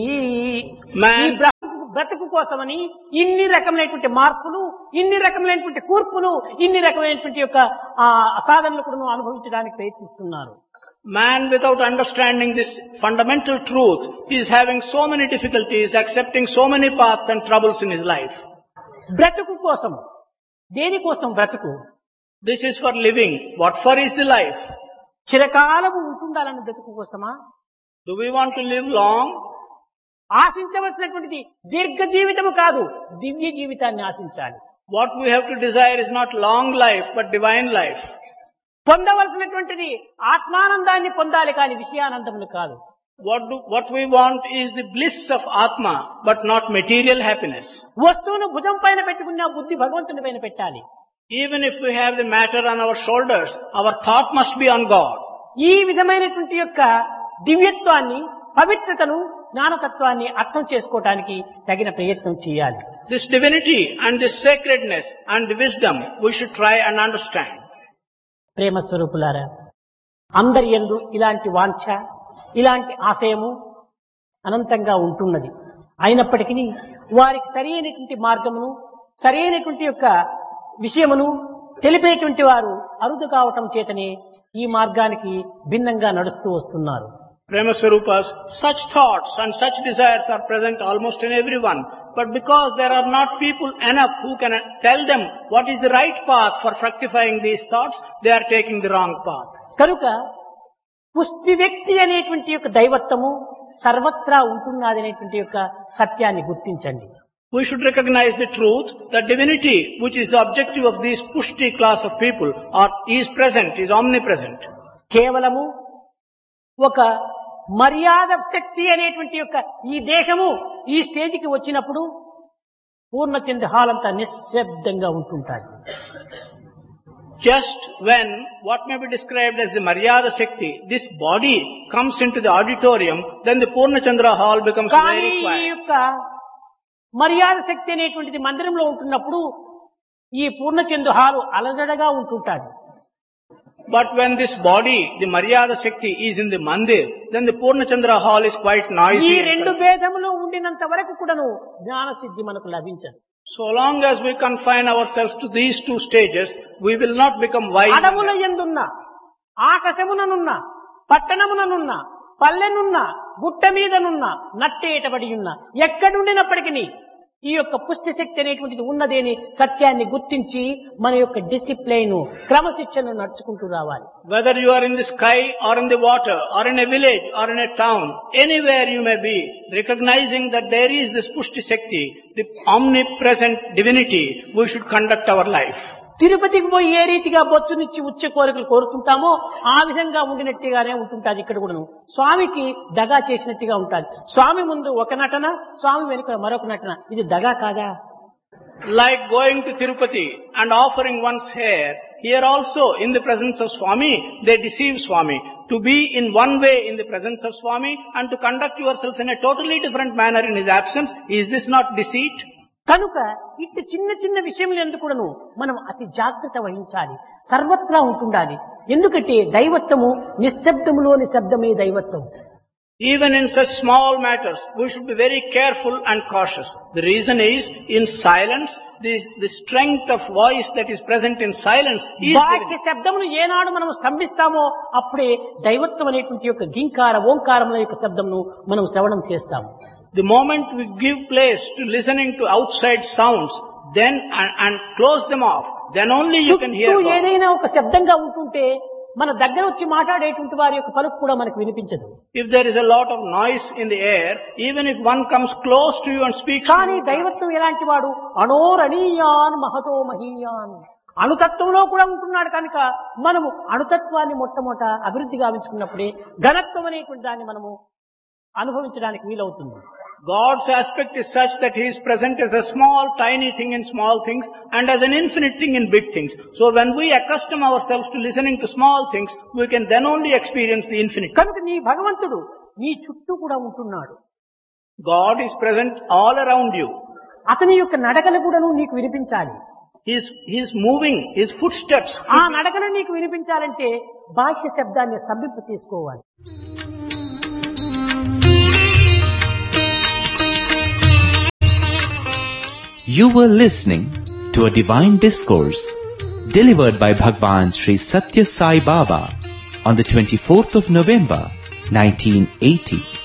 బ్రతుకు కోసమని ఇన్ని రకమైనటువంటి మార్పులు, ఇన్ని రకమైనటువంటి కూర్పులు, ఇన్ని రకమైనటువంటి యొక్క సాధనలు కూడా అనుభవించడానికి ప్రయత్నిస్తున్నారు. Man, without understanding this fundamental truth, is having so many difficulties, accepting so many paths and troubles in his life. బ్రతుకు కోసం, దేనికోసం బ్రతుకు? This is for living. What for is the life? చిరకాలము ఉంటుండాలని బ్రతుకు కోసమా? Do we want to live long? ఆశించవలసినటువంటిది దీర్ఘ జీవితము కాదు, దివ్య జీవితాన్ని ఆశించాలి. What we have to desire is not long life, but divine life. పొందవలసినటువంటిది ఆత్మానందాన్ని పొందాలి, కానీ విషయానందములు కాదు. What we want is the bliss of Atma, but not material happiness. వస్తువును భుజం పైన పెట్టుకున్న బుద్ధి భగవంతుని పైన పెట్టాలి. Even if we have the matter on our shoulders, our thought must be on God. ఈ విధమైనటువంటి యొక్క దివ్యత్వాన్ని, పవిత్రతను, జ్ఞానతత్వాన్ని అర్థం చేసుకోవటానికి తగిన ప్రయత్నం చేయాలి. This divinity and this sacredness and the wisdom we should try and understand. ప్రేమ స్వరూపులారా, అందరి యందు ఇలాంటి వాంఛ, ఇలాంటి ఆశయము అనంతంగా ఉంటున్నది. అయినప్పటికీ వారికి సరైనటువంటి మార్గమును, సరైనటువంటి యొక్క విషయమును తెలిపేటువంటి వారు అరుదు కావటం చేతనే ఈ మార్గానికి భిన్నంగా నడుస్తూ వస్తున్నారు. Prema Swarupas, such thoughts and such desires are present almost in everyone. But because there are not people enough who can tell them what is the right path for fructifying these thoughts, they are taking the wrong path. కనుక పుష్టి వ్యక్తి అనేటువంటి యొక్క దైవత్వము సర్వత్రా ఉంటున్నదనేటువంటి యొక్క సత్యాన్ని గుర్తించండి. We should recognize the truth that divinity, which is the objective of this pushti class of people, is present, is omnipresent. కేవలము ఒక మర్యాద శక్తి అనేటువంటి యొక్క ఈ దేహము ఈ స్టేజికి వచ్చినప్పుడు పూర్ణచంద్ర హాల్ అంతా నిశ్శబ్దంగా ఉంటుంటాడు. Just when what may be described as the Maryada Shakti, this body comes into the auditorium, then the Purnachandra hall becomes కానీ very ఈ quiet. యొక్క మర్యాద శక్తి అనేటువంటిది మందిరంలో ఉంటున్నప్పుడు ఈ Purnachandra hall అలజడగా ఉంటుంటాడు. But when this body, the Maryada Shakti, is in the mandir, then the Purnachandra hall is quite ఈ noisy. రెండు భేదములు ఉండినంత వరకు కూడాను జ్ఞాన సిద్ధి మనకు లభించదు. So long as we confine ourselves to these two stages, we will not become wise. అడవుల యందున్న ఆకాశముననున్న పట్టణముననున్న పల్లెనున్న గుట్ట మీదనున్న నట్టేటబడి ఉన్న ఎక్కడుండినప్పటికీ ఈ యొక్క పుష్టి శక్తి అనేటువంటిది ఉన్నదేని సత్యాన్ని గుర్తించి మన యొక్క డిసిప్లైన్ క్రమశిక్షణను నడుచుకుంటూ రావాలి. Whether you are in the sky or in the water or in a village or in a town, anywhere you may be, recognizing that there is this Pushti Shakti, the omnipresent divinity, we should conduct our life. తిరుపతికి పోయి ఏ రీతిగా బొచ్చునిచ్చి ఉచ్చ కోరికలు కోరుతుంటామో ఆ విధంగా ఉండినట్టుగానే ఉంటుంటాది. ఇక్కడ కూడాను స్వామికి దగా చేసినట్టుగా ఉంటాది. స్వామి ముందు ఒక నటన, స్వామి వెనుక మరొక నటన. ఇది దగా కాదా? Like going to Tirupati and offering one's hair, here also in the presence of Swami, they deceive Swami. To be in one way in the presence of Swami and to conduct yourself in a totally different manner in his absence, is this not deceit? కనుక ఇట్టి చిన్న చిన్న విషయములు ఎందుకు కూడాను మనం అతి జాగ్రత్త వహించాలి. సర్వత్రా ఉంటుండాలి. ఎందుకంటే దైవత్వము నిశ్శబ్దములోని శబ్దమే దైవత్వం. Even in such small matters, we should be very careful and cautious. The reason is, in silence, the strength of voice that is present in silence is బాహ్య శబ్దమును ఏనాడు మనం స్తంభిస్తామో అప్పుడే దైవత్వం అనేటువంటి యొక్క గింకార ఓంకారముల యొక్క శబ్దమును మనం శ్రవణం చేస్తాము. the moment we give place to listening to outside sounds, then and close them off, then only you can hear God. ఏదైనా ఒక శబ్దంగా ఉంటుంటే మన దగ్గర వచ్చి మాట్లాడేటువంటి వారి యొక్క పలుకు కూడా మనకు వినిపించదు. If there is a lot of noise in the air, even if one comes close to you and speaks to కానీ you, దైవత్వం ఎలాంటి వాడు? అణోరణీయాన్ మహతో మహీయాన్, అణుతత్వంలో కూడా ఉంటున్నాడు. కనుక మనము అణుతత్వాన్ని మొట్టమొదట అభివృద్ధి గావించుకున్నప్పుడే ఘనత్వం అనేటువంటి దాన్ని మనము అనుభవించడానికి వీలవుతుంది. God's aspect is such that He is present as a small, tiny thing in small things and as an infinite thing in big things. So when we accustom ourselves to listening to small things, we can then only experience the infinite. కనుక నీ భగవంతుడు నీ చుట్టూ కూడా ఉంటున్నాడు. God is present all around you. అతని యొక్క నడకలు కూడాను నీకు వినిపించాలి. He is moving, His footsteps. ఆ నడకను నీకు వినిపించాలంటే బాహ్య శబ్దాన్ని స్తంభింప తీసుకోవాలి. You were listening to a divine discourse delivered by Bhagwan Sri Satya Sai Baba on the 24th of November, 1980.